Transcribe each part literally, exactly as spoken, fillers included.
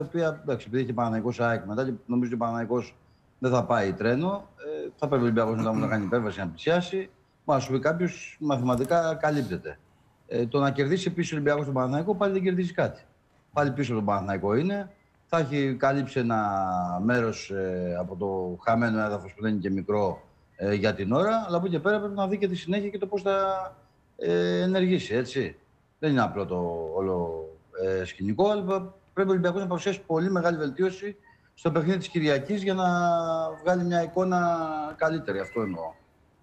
οποία εντάξει, επειδή είχε Παναθηναϊκός ΑΕΚ μετά και νομίζω ότι ο Παναθηναϊκός δεν θα πάει τρένο, ε, θα πρέπει ο Ολυμπιακός μετά να κάνει υπέρβαση να πλησιάσει. Μα σου πει κάποιο μαθηματικά καλύπτεται. Ε, το να κερδίσει επίσης ο Ολυμπιακός τον Παναθηναϊκό πάλι δεν κερδίζει κάτι. Πάλι πίσω τον Παναθηναϊκό είναι. Θα έχει καλύψει ένα μέρος ε, από το χαμένο έδαφος που δεν είναι και μικρό ε, για την ώρα, αλλά από εκεί και πέρα πρέπει να δει και τη συνέχεια και το πώς θα ε, ενεργήσει, έτσι. Δεν είναι απλό το όλο ε, σκηνικό, αλλά πρέπει ο Ολυμπιακός να παρουσιάσει πολύ μεγάλη βελτίωση στο παιχνίδι της Κυριακής για να βγάλει μια εικόνα καλύτερη. Αυτό εννοώ.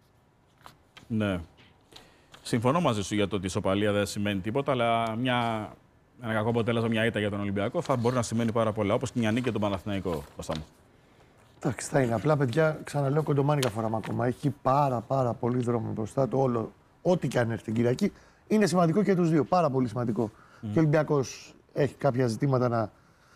Ναι. Συμφωνώ μαζί σου για το ότι η ισοπαλία δεν σημαίνει τίποτα, αλλά μια, ένα κακό αποτέλεσμα, μια ήττα για τον Ολυμπιακό θα μπορεί να σημαίνει πάρα πολλά, όπως και μια νίκη για τον Παναθηναϊκό. Εντάξει, θα είναι απλά, παιδιά, ξαναλέω, κοντομάνικα φοράμε ακόμα. Έχει πάρα πάρα πολύ δρόμο μπροστά του. Όλο, ό,τι και αν έρθει την Κυριακή, είναι σημαντικό και τους δύο. Πάρα πολύ σημαντικό. Mm. Και ο Ολυμπιακός έχει κάποια ζητήματα να,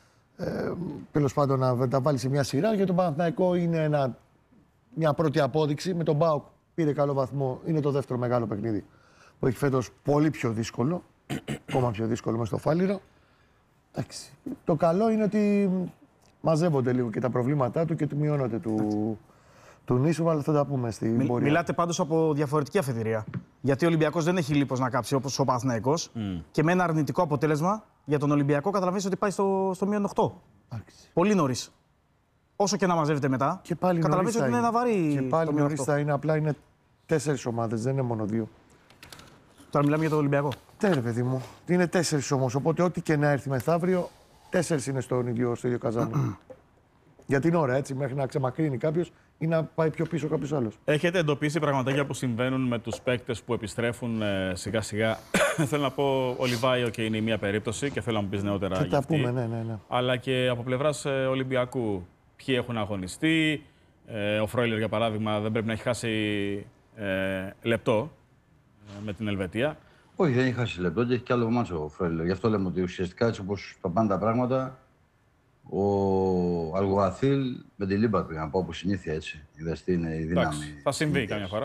ε, τέλος πάντων, να τα βάλει σε μια σειρά. Για τον Παναθηναϊκό είναι ένα, μια πρώτη απόδειξη. Με τον ΠΑΟΚ πήρε καλό βαθμό. Είναι το δεύτερο μεγάλο παιχνίδι που έχει φέτος πολύ πιο δύσκολο. Ακόμα πιο δύσκολο μες στο Φάληρο. Εντάξει. Το καλό είναι ότι μαζεύονται λίγο και τα προβλήματά του και του μειώνονται του, του νήσου, αλλά θα τα πούμε στην Μι, πορεία. Μιλάτε πάντως από διαφορετική αφετηρία. Γιατί ο Ολυμπιακός δεν έχει λίπος να κάψει όπως ο Παναθηναϊκός. Mm. Και με ένα αρνητικό αποτέλεσμα για τον Ολυμπιακό καταλαβαίνεις ότι πάει στο, στο μείον οκτώ. Άξι. Πολύ νωρίς. Όσο και να μαζεύετε μετά, καταλαβαίνεις ότι είναι ένα βαρύ. Και πάλι νωρίς θα είναι, απλά είναι τέσσερις ομάδες, δεν είναι μόνο δύο. Τώρα μιλάμε για τον Ολυμπιακό. Ναι, ρε παιδί μου. Είναι τέσσερις όμως. Οπότε, ό,τι και να έρθει μεθαύριο, τέσσερις είναι στο ίδιο, στο ίδιο καζάνι. Για την ώρα, έτσι, μέχρι να ξεμακρύνει κάποιος ή να πάει πιο πίσω κάποιος άλλος. Έχετε εντοπίσει πραγματάκια που συμβαίνουν με τους παίκτες που επιστρέφουν ε, σιγά-σιγά. Θέλω να πω, ο Λιβάιο και είναι η μία περίπτωση και θέλω να μου πεις νεότερα. Θα τα πούμε, ναι, ναι, ναι. Αλλά και από πλευράς ε, Ολυμπιακού, ποιοι έχουν αγωνιστεί. Ε, ο Φρόιλερ, για παράδειγμα, δεν πρέπει να έχει χάσει ε, λεπτό ε, με την Ελβετία. Όχι, δεν έχει χάσει λεπτό και έχει κι άλλο μάτσο ο Φρόιλερ. Γι' αυτό λέμε ότι ουσιαστικά έτσι όπως τα πάνε τα πράγματα, ο Αλγουαθίλ με τη Λίμπα πήγαν, από όπου συνήθεια έτσι. Είδες τι είναι η δύναμη. Εντάξει, θα συμβεί καμιά φορά.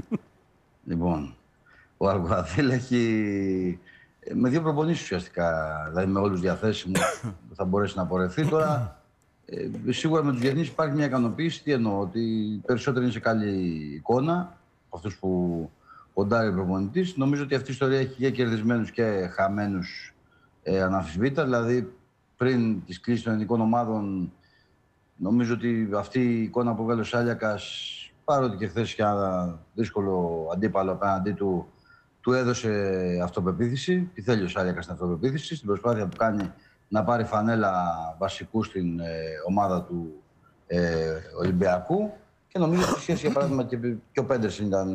Λοιπόν, ο Αλγουαθίλ έχει με δύο προπονήσεις ουσιαστικά, δηλαδή με όλους διαθέσιμους θα μπορέσει να πορευτεί. Τώρα, ε, σίγουρα με τους διεθνείς υπάρχει μια ικανοποίηση. Τι εννοώ, ότι περισσότερο είναι σε καλή εικόνα από αυτούς που ποντάρει ο προπονητής. Νομίζω ότι αυτή η ιστορία έχει και κερδισμένους και χαμένους ε, αναμφισβήτητα. Δηλαδή, πριν τις κλήσεις των ελληνικών ομάδων, νομίζω ότι αυτή η εικόνα που βγάλε ο Σάλιακας, παρότι και χθες είχε ένα δύσκολο αντίπαλο απέναντί του, του έδωσε αυτοπεποίθηση. Τι θέλει ο Σάλιακας στην αυτοπεποίθηση, στην προσπάθεια που κάνει να πάρει φανέλα βασικού στην ε, ομάδα του ε, Ολυμπιακού. Και νομίζω ότι σχέση, για παράδειγμα, και, και ο Πέντερσεν ήταν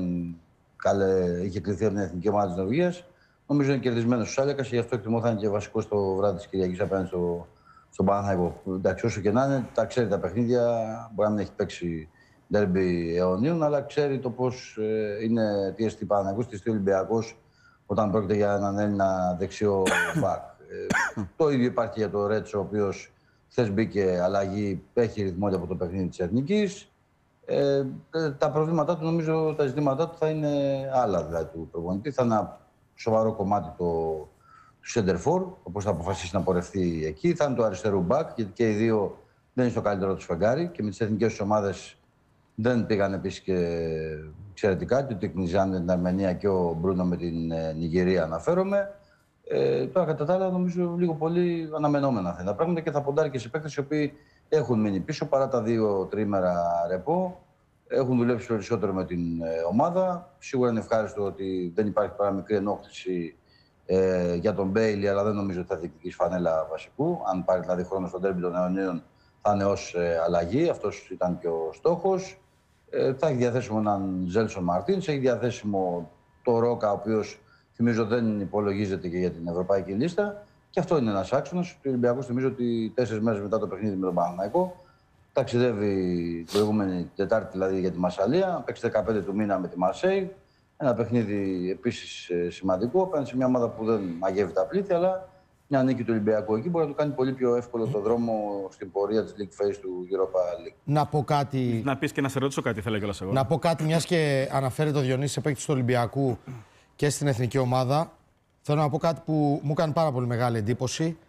καλέ, είχε κληθεί από την εθνική ομάδα της Νορβηγίας. Νομίζω είναι κερδισμένος ο Σάλιακας και γι' αυτό εκτιμώ θα είναι και βασικός το βράδυ της Κυριακής απέναντι στο, στον Παναθηναϊκό. Εντάξει, όσο και να είναι, τα ξέρει τα παιχνίδια. Μπορεί να μην έχει παίξει ντέρμπι αιωνίων, αλλά ξέρει το πώς ε, είναι, τι εστί Παναθηναϊκός, τι εστί Ολυμπιακός όταν πρόκειται για έναν Έλληνα δεξιό μπακ. ε, το ίδιο υπάρχει για το Ρέτσο, ο οποίος χθες μπήκε αλλαγή, έχει ρυθμό από το παιχνίδι της Εθνικής. Ε, τα προβλήματά του, νομίζω, τα ζητήματά του θα είναι άλλα δηλαδή του προπονητή. Θα είναι ένα σοβαρό κομμάτι το, του Σέντερφορ, όπως θα αποφασίσει να πορευτεί εκεί. Θα είναι το αριστερού μπακ, γιατί και οι δύο δεν είναι στο καλύτερο του φεγγάρι και με τις εθνικές ομάδες δεν πήγαν επίσης και εξαιρετικά. Και ο Τικνιζάν με την Αρμενία και ο Μπρούνο με την ε, Νιγηρία αναφέρομαι. Ε, τώρα κατά τα άλλα, νομίζω λίγο πολύ αναμενόμενα θα είναι τα πράγματα και θα ποντάρει και σε παίκτες οι οποίοι έχουν μείνει πίσω παρά τα δύο τρίμερα ρεπό. Έχουν δουλέψει περισσότερο με την ε, ομάδα. Σίγουρα είναι ευχάριστο ότι δεν υπάρχει παρά μικρή ενόχληση ε, για τον Μπέιλι, αλλά δεν νομίζω ότι θα διεκδικήσει φανέλα βασικού. Αν πάρει δηλαδή χρόνο στον τέρμπι των αιωνίων, θα είναι ως ε, αλλαγή. Αυτός ήταν και ο στόχος. Ε, θα έχει διαθέσιμο έναν Ζέλσον Μαρτίνς, έχει διαθέσιμο το Ρόκα, ο οποίος θυμίζω δεν υπολογίζεται και για την ευρωπαϊκή λίστα. Και αυτό είναι ένας άξονας. Ο Ολυμπιακός θυμίζω ότι τέσσερις μέρες μετά το παιχνίδι με τον Παναθηναϊκό ταξιδεύει την προηγούμενη Τετάρτη δηλαδή για τη Μασσαλία, παίξει δεκαπέντε του μήνα με τη Μαρσέη. Ένα παιχνίδι επίσης σημαντικό, απέναντι σε μια ομάδα που δεν μαγεύει τα πλήθη, αλλά μια νίκη του Ολυμπιακού εκεί μπορεί να του κάνει πολύ πιο εύκολο το δρόμο στην πορεία της League Phase του Europa League. Να πω κάτι. Να πεις και να σε ρωτήσω κάτι, θέλω κιόλας εγώ. Να πω κάτι, μιας και αναφέρεται ο Διονύσης σε παίκτης του Ολυμπιακού και στην εθνική ομάδα. Θέλω να πω κάτι που μου έκανε πάρα πολύ μεγάλη εντύπωση.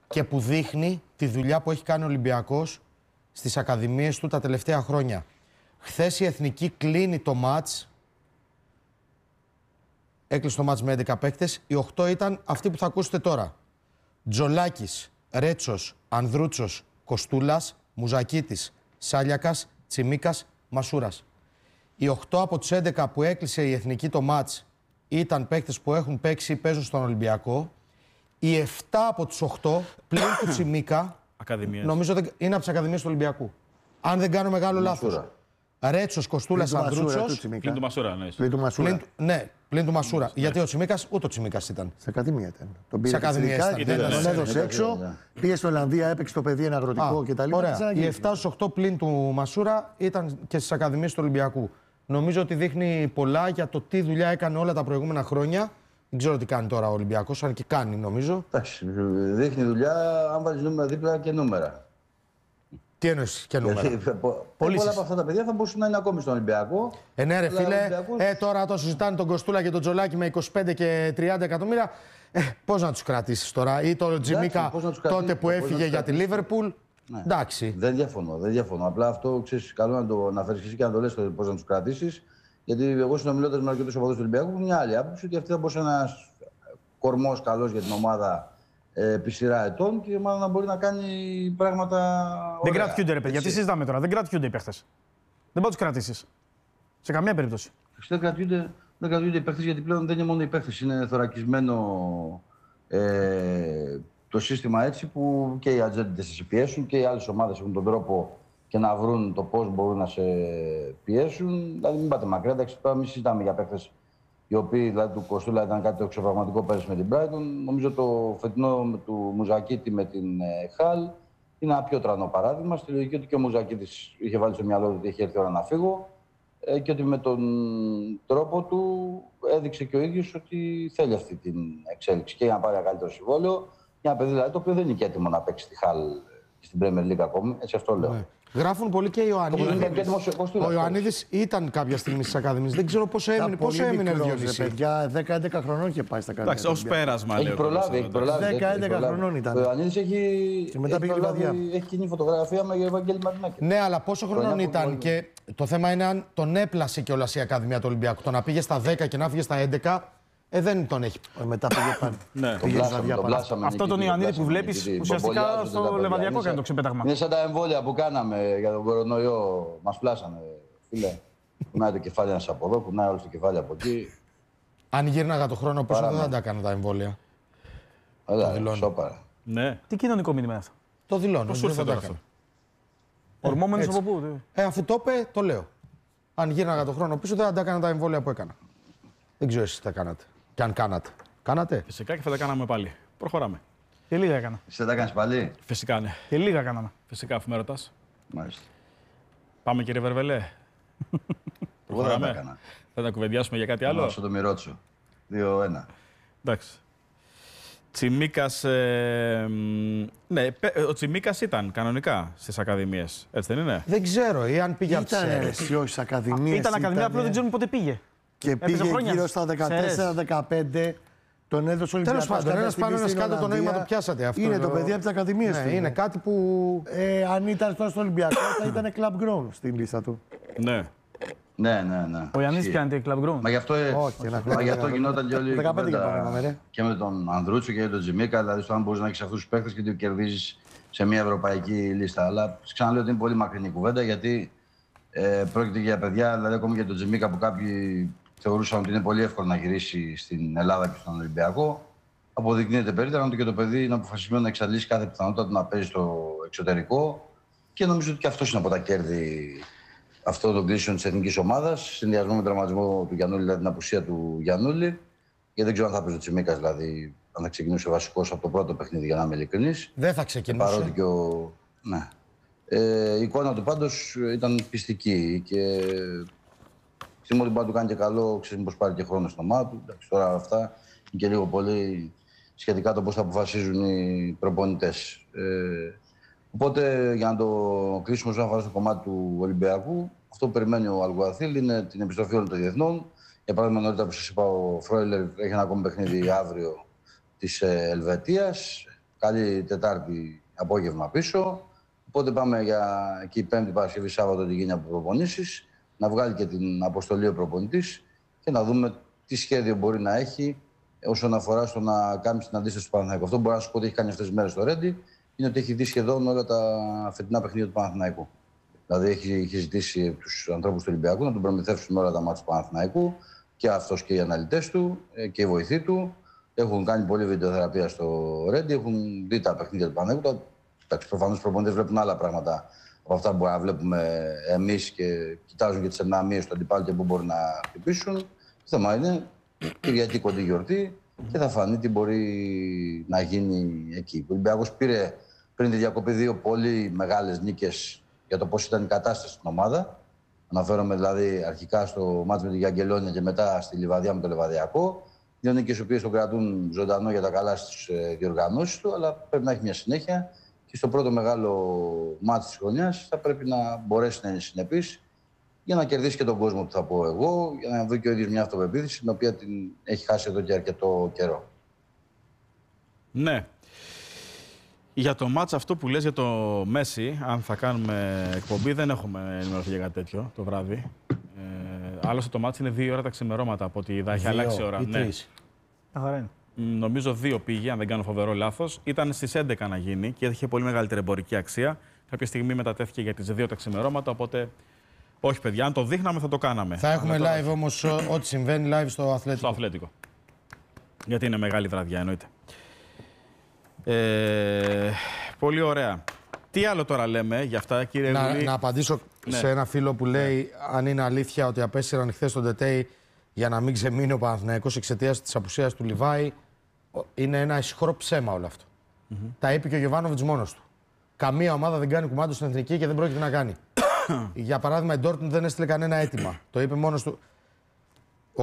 και που δείχνει τη δουλειά που έχει κάνει ο Ολυμπιακός στις ακαδημίες του τα τελευταία χρόνια. Χθες η Εθνική κλείνει το μάτς. Έκλεισε το μάτς με έντεκα παίκτες. Οι οκτώ ήταν αυτοί που θα ακούσετε τώρα. Τζολάκης, Ρέτσος, Ανδρούτσος, Κοστούλας, Μουζακίτης, Σάλιακας, Τσιμίκας, Μασούρας. Οι οκτώ από τους έντεκα που έκλεισε η Εθνική το μάτς ήταν παίκτες που έχουν παίξει ή παίζουν στον Ολυμπιακό. Οι επτά από τους οκτώ πλην του Τσιμίκα Ακαδημίες. νομίζω είναι από τις Ακαδημίες του Ολυμπιακού. Αν δεν κάνω μεγάλο λάθος. Ρέτσος, Κοστούλας, Ανδρούτσος. Πλην του Μασούρα, ναι. Πλην του Μασούρα. Πλην, ναι, πλην του Μασούρα. Ναι. Γιατί ο Τσιμίκας, ούτε ο Τσιμίκας ήταν. Σε ακαδημία ήταν. Τον πήρε Σε ακαδημία φυσικά, ήταν, τον ναι, ναι, έδωσε ναι, έξω, ναι, ναι. πήγε στην Ολλανδία, έπαιξε το παιδί ένα αγροτικό κτλ. Ωραία. Οι επτά στους οκτώ πλην του Μασούρα ήταν και στις Ακαδημίες του Ολυμπιακού. Νομίζω ότι δείχνει πολλά για το τι δουλειά έκανε όλα τα προηγούμενα χρόνια. Δεν ξέρω τι κάνει τώρα ο Ολυμπιακός, αν και κάνει νομίζω. Εντάξει, δείχνει δουλειά αν βάλει νούμερα δίπλα και νούμερα. Τι εννοείς και νούμερα. Γιατί πο- πολλά από αυτά τα παιδιά θα μπορούσαν να είναι ακόμη στον Ολυμπιακό. Ε, ναι, ρε Αλλά ο φίλε, Ολυμπιακός- ε, τώρα το συζητάνε τον Κοστούλα και τον Τζολάκη με είκοσι πέντε και τριάντα εκατομμύρια. Ε, πώς να τους κρατήσεις τώρα, ή τον Τζιμίκα πώς να τους τότε κρατήσεις, που πώς να έφυγε τους για τη κρατήσεις. Λίβερπουλ. Ναι. Εντάξει. Δεν διαφωνώ, δεν διαφωνώ. Απλά αυτό ξέρεις, καλό να το αναφέρει εσύ και να το λες πώς να του κρατήσει. Γιατί εγώ συνομιλώντας με αρκετούς οπαδούς του Ολυμπιακού έχω μια άλλη άποψη ότι αυτή θα μπορούσε ένα κορμός καλός για την ομάδα ε, επί σειρά ετών και η ομάδα να μπορεί να κάνει πράγματα. Δεν ωραία. κρατιούνται, ρε παιδιά. Τι Έτσι. συζητάμε τώρα. Δεν κρατιούνται οι παίχτες. Δεν μπορεί να του κρατήσει. Σε καμία περίπτωση. Δεν κρατιούνται, δεν κρατιούνται οι παίχτες γιατί πλέον δεν είναι μόνο οι παίχτες. Είναι θωρακισμένο ε, το σύστημα έτσι που και οι ατζέντες σε πιέσουν και οι άλλες ομάδες έχουν τον τρόπο και να βρουν το πώς μπορούν να σε πιέσουν. Δηλαδή, μην πάτε μακριά. Εντάξει, τώρα μην συζητάμε για παίχτες οι οποίοι, δηλαδή του Κοστούλα, ήταν κάτι το εξωπραγματικό πέρυσι με την Brighton. Νομίζω το φετινό του Μουζακίτη με την ε, Χαλ είναι ένα πιο τρανό παράδειγμα. Στη λογική ότι και ο Μουζακίτης είχε βάλει στο μυαλό του ότι έχει έρθει η ώρα να φύγω ε, και ότι με τον τρόπο του έδειξε και ο ίδιος ότι θέλει αυτή την εξέλιξη και για να πάρει ένα καλύτερο συμβόλαιο. Για ένα παιδί δηλαδή, το οποίο δεν είναι και έτοιμο να παίξει στη Χαλ και στην Premier League ακόμη. Έτσι αυτό λέω. Ναι. Γράφουν πολύ και οι Όπως δεν είναι και Ιωαννίδης. έτοιμος ο Κοστούλας. Ο Ιωαννίδης ήταν κάποια στιγμή στις Ακαδημίες. Δεν ξέρω πόσο έμεινε, πόσο έμεινε ο Διονύση. Παιδιά, δέκα έντεκα χρονών και πάει στα καρδιά. Εντάξει, ως πέρασμα Έχει λέω. προλάβει, έχει προλάβει. δέκα έχει έντεκα προλάβει. χρονών ήταν. Ο Ιωαννίδης έχει, Και μετά έχει, πήγε προλάβει, Λιβαδιά. έχει κοινή φωτογραφία με Ευαγγέλη Μαρινάκη. Ναι, αλλά πόσο χρονών Χρονιά ήταν πολύ. και το θέμα είναι αν τον έπλασε κιόλας η Ακαδημία του Ολυμπιακού. Το να πήγε στα δέκα και να φύγε στα έντεκα, ε, δεν τον έχει. Ε, Μετά πήγε πάνω. Ναι. Τον Πήγε πλάσαμε, Λιβαδιά τον πάνω. πλάσαμε Αυτό τον νικητή, Ιωαννίδη τον που πλάσαμε βλέπεις νικητή. ουσιαστικά Μπαμπολιάζονται στο τα παιδιά. Λεβαδιακό Είναι έκανε σαν- το ξεπέταγμα. Είναι σαν τα εμβόλια που κάναμε για τον κορονοϊό. Μας πλάσανε, φίλε. Κουνάει το κεφάλι ένας από εδώ, κουνάει όλο το κεφάλι από εκεί. Αν γύρναγα το χρόνο πίσω, δεν Παράμε. θα τα έκανα τα εμβόλια. Έλα, δηλώνω. σώπαρα. Ναι. Τι κοινωνικό μήνυμα είναι αυτό. Το δηλώνω. Πώς δεν ήρθε θα τα τώρα έκανα. αυτό. Ορμόμενος έτσι. από πού. τι? Ε, αφού το είπε, το λέω. Αν γύρναγα το χρόνο πίσω, δεν θα τα έκανα τα εμβόλια που έκανα. Δεν ξέρω εσείς τι τα κάνατε. Και αν κάνατε. Κάνατε. Φυσικά και θα τα κάναμε πάλι. Προχωράμε. Και λίγα έκανα. Εσύ δεν τα κάνεις πάλι. Φυσικά ναι. Και λίγα κάναμε. Φυσικά αφού με ρωτάς. Μάλιστα. Πάμε κύριε Βερβελέ. Εγώ δεν τα Προχωράμε. έκανα. Θα τα κουβεντιάσουμε για κάτι άλλο. Άλλο. το Μιρότσο. δύο ένα. Εντάξει. Τσιμίκας, ε, μ, ναι, πε- ο Τσιμίκας ήταν κανονικά στις Ακαδημίες, έτσι δεν είναι? Δεν ξέρω, ή αν πήγε από τις Ήταν αίρες. εσύ, όχι, στις ακαδημίες. Ήταν ακαδημία, απλά δεν ξέρουμε πότε πήγε. Και Έπαιζε πήγε χρόνια γύρω στα στις δεκατέσσερα δεκαπέντε. Τον έδωσε ο Ολυμπιακός. Τέλος πάντων, κάποια ένας στιγμή πάνω, ένας στην κάτω, το νόημα Ολλανδία. το πιάσατε αυτό. Είναι το παιδί από τις ακαδημίες του. Ναι, είναι κάτι που. Ε, αν ήταν τώρα στο Ολυμπιακό, θα ήταν club grown στην λίστα του. Ναι. Ναι, ναι, ναι. Ο Ιωαννίδης Ισχύει. πιάνεται club grown. Μα γι' αυτό, ε, Όχι, ένα μα γι' αυτό χρόνο. γινόταν και όλη η δεκαπέντε και κουβέντα πάμε, ρε. και με τον Ανδρούτσο και τον Τζιμίκα. Δηλαδή, στο αν μπορεί να έχει αυτού του παίχτε και του κερδίζει σε μια ευρωπαϊκή λίστα. Αλλά ξαναλέω ότι είναι πολύ μακρινή κουβέντα γιατί ε, πρόκειται για παιδιά, δηλαδή ακόμη για τον Τζιμίκα που κάποιοι θεωρούσαν ότι είναι πολύ εύκολο να γυρίσει στην Ελλάδα και στον Ολυμπιακό. Αποδεικνύεται περίπτωση ότι και το παιδί είναι αποφασισμένο να εξαντλήσει κάθε πιθανότητα του να παίζει στο εξωτερικό. Και νομίζω ότι και αυτό είναι από τα κέρδη αυτών των κλήσεων τη εθνική ομάδα. Συνδυασμό με τον τραυματισμό του Γιαννούλη, δηλαδή την απουσία του Γιαννούλη. Γιατί δεν ξέρω αν θα παίζει ο Τσιμίκα, δηλαδή αν θα ξεκινούσε βασικό από το πρώτο παιχνίδι, για να είμαι ειλικρινή. Δεν θα Παρότι ξεκινούσε. και ο. Ναι. Ε, η εικόνα του πάντως ήταν πιστική και θυμώ ότι μπορεί να του κάνει και καλό, ξέρει πως πάρει και χρόνο στην ομάδα του. Εντάξει, τώρα αυτά είναι και λίγο πολύ σχετικά το πώς θα αποφασίζουν οι προπονητές. Ε, οπότε για να το κλείσουμε όσον αφορά στο κομμάτι του Ολυμπιακού, αυτό που περιμένει ο Αλγουαθίλ είναι την επιστροφή όλων των διεθνών. Για παράδειγμα, νωρίτερα που σας είπα, ο Φρόιλερ έχει ένα ακόμη παιχνίδι αύριο της Ελβετίας. καλή Τετάρτη απόγευμα πίσω. Οπότε πάμε για εκεί Πέμπτη, Παρασκευή, Σάββατο την γίνει από προπονήσεις, να βγάλει και την αποστολή ο προπονητής και να δούμε τι σχέδιο μπορεί να έχει όσον αφορά στο να κάνει την αντίσταση του Παναθηναϊκού. Αυτό μπορεί να σου πω ότι έχει κάνει αυτές τις μέρες το Ρέντι, είναι ότι έχει δει σχεδόν όλα τα φετινά παιχνίδια του Παναθηναϊκού. Δηλαδή έχει, έχει ζητήσει τους ανθρώπους του Ολυμπιακού να τον προμηθεύσουν όλα τα μάτια του Παναθηναϊκού και αυτός και οι αναλυτές του και οι βοηθοί του. Έχουν κάνει πολλή βιντεοθεραπεία στο Ρέντι, έχουν δει τα παιχνίδια του Παναθηναϊκού. Προφανώς οι προπονητές βλέπουν άλλα πράγματα από αυτά που μπορούμε να βλέπουμε εμείς και κοιτάζουν και τις ενδυναμίες του αντιπάλου και πού μπορούν να χτυπήσουν. Το θέμα είναι Κυριακή κοντή γιορτή και θα φανεί τι μπορεί να γίνει εκεί. Ο Ολυμπιακός πήρε πριν τη διακοπή δύο πολύ μεγάλες νίκες για το πώς ήταν η κατάσταση στην ομάδα. Αναφέρομαι δηλαδή αρχικά στο μάτς με την Γιαγγελόνια και μετά στη Λιβαδιά με το Λεβαδιακό. Δύο νίκες οι οποίες τον κρατούν ζωντανό για τα καλά στις διοργανώσεις του, αλλά πρέπει να έχει μια συνέχεια. Και στο πρώτο μεγάλο μάτς της χρονιάς θα πρέπει να μπορέσει να είναι συνεπής για να κερδίσει και τον κόσμο που θα πω εγώ, για να βρει και ο ίδιος μια αυτοπεποίθηση την οποία την έχει χάσει εδώ και αρκετό καιρό. Ναι. Για το μάτς αυτό που λες για το Μέση, αν θα κάνουμε εκπομπή, δεν έχουμε ενημερωθεί για κάτι τέτοιο το βράδυ. Ε, άλλωστε το μάτς είναι δύο ώρα τα ξημερώματα από ό,τι είδα. Έχει αλλάξει ώρα. Ή ναι. τρεις. Αχαρά. Νομίζω δύο πήγε, αν δεν κάνω φοβερό λάθος. Ήταν στις έντεκα να γίνει και είχε πολύ μεγαλύτερη εμπορική αξία. Κάποια στιγμή μετατέθηκε για τις δύο τα ξημερώματα, οπότε όχι παιδιά, αν το δείχναμε θα το κάναμε. Θα έχουμε τώρα... live όμως ό,τι συμβαίνει live στο Αθλέτικο. Στο Αθλέτικο. Γιατί είναι μεγάλη βραδιά, εννοείται. Ε, πολύ ωραία. Τι άλλο τώρα λέμε για αυτά, κύριε Να, Γουλή? να απαντήσω ναι. σε ένα φίλο που λέει ναι. αν είναι αλήθεια ότι απέσυραν χθες τον Τετέι για να μην ξεμείνει ο Παναθηναϊκός εξαιτίας της απουσίας του Λιβάη. Είναι ένα ισχυρό ψέμα όλο αυτό. Mm-hmm. Τα είπε και ο Γιοβάνοβιτς μόνος του. Καμία ομάδα δεν κάνει κουμάντο στην εθνική και δεν πρόκειται να κάνει. Για παράδειγμα, η Ντόρτμουντ δεν έστειλε κανένα αίτημα. Το είπε μόνος του ο,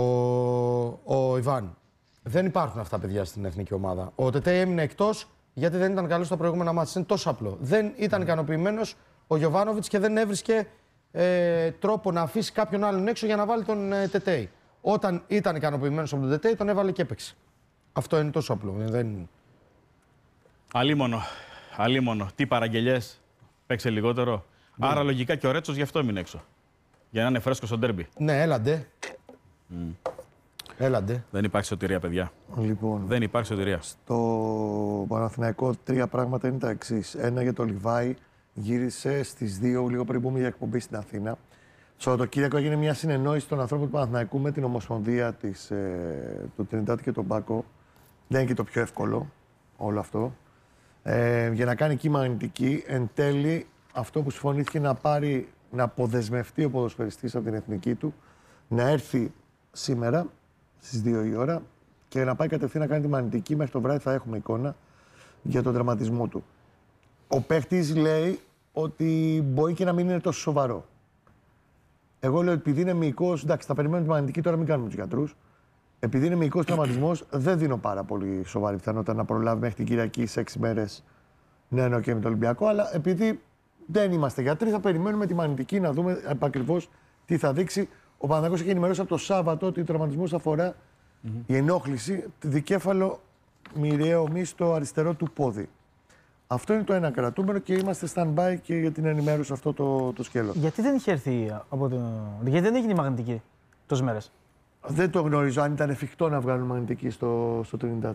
ο Ιβάν. Δεν υπάρχουν αυτά παιδιά στην εθνική ομάδα. Ο Τετέι έμεινε εκτός γιατί δεν ήταν καλός στα προηγούμενα μάτια. Είναι τόσο απλό. Δεν ήταν ικανοποιημένος ο Γιοβάνοβιτς και δεν έβρισκε ε, τρόπο να αφήσει κάποιον άλλον έξω για να βάλει τον ε, Τετέι. Όταν ήταν ικανοποιημένος από τον Τετέι, τον έβαλε και έπαιξε. Αυτό είναι τόσο απλό. Δεν... Αλίμονο. Αλίμονο. Τι παραγγελιές. Παίξε λιγότερο. Ναι. Άρα λογικά και ο Ρέτσος γι' αυτό έμεινε έξω. Για να είναι φρέσκο στο ντέρμπι. Ναι, έλαντε. Mm. Έλαντε. Δεν υπάρχει σωτηρία, παιδιά. Λοιπόν, δεν υπάρχει σωτηρία. Στο Παναθηναϊκό τρία πράγματα είναι τα εξής. Ένα για το Λιβάη. Γύρισε στις δύο, λίγο πριν πούμε για εκπομπή στην Αθήνα. Στο Σαββατοκύριακο έγινε μια συνεννόηση των ανθρώπων του Παναθηναϊκού με την Ομοσπονδία της, ε, του Τρινιντάτη και τον Μπάκο. Δεν είναι και το πιο εύκολο όλο αυτό. Ε, για να κάνει κύμα αρνητική, εν τέλει αυτό που συμφωνήθηκε να πάρει, να αποδεσμευτεί ο ποδοσφαιριστής από την εθνική του, να έρθει σήμερα στις δύο η ώρα και να πάει κατευθείαν να κάνει τη μαγνητική. Μέχρι το βράδυ θα έχουμε εικόνα για τον τραυματισμό του. Ο παίχτης λέει ότι μπορεί και να μην είναι τόσο σοβαρό. Εγώ λέω επειδή είναι μυϊκός, εντάξει, θα περιμένουμε τη μαγνητική, τώρα μην κάνουμε τους γιατρούς. Επειδή είναι μυϊκός τραυματισμός, δεν δίνω πάρα πολύ σοβαρή πιθανότητα να προλάβει μέχρι την Κυριακή σε έξι μέρες να είναι και με το Ολυμπιακό. Αλλά επειδή δεν είμαστε γιατροί, θα περιμένουμε τη μαγνητική να δούμε ακριβώς τι θα δείξει. Ο Παναθηναϊκός έχει ενημερώσει από το Σάββατο ότι ο τραυματισμός αφορά mm-hmm. η ενόχληση, τη δικέφαλο μοιραίο μη στο αριστερό του πόδι. Αυτό είναι το ένα κρατούμενο και είμαστε stand-by και για την ενημέρωση σε αυτό το, το σκέλος. Γιατί δεν είχε έρθει από το... Γιατί δεν έγινε η μαγνητική τόσες μέρες? Δεν το γνωρίζω αν ήταν εφικτό να βγάλουν μαγνητική στο, στο Τρινιντάτ.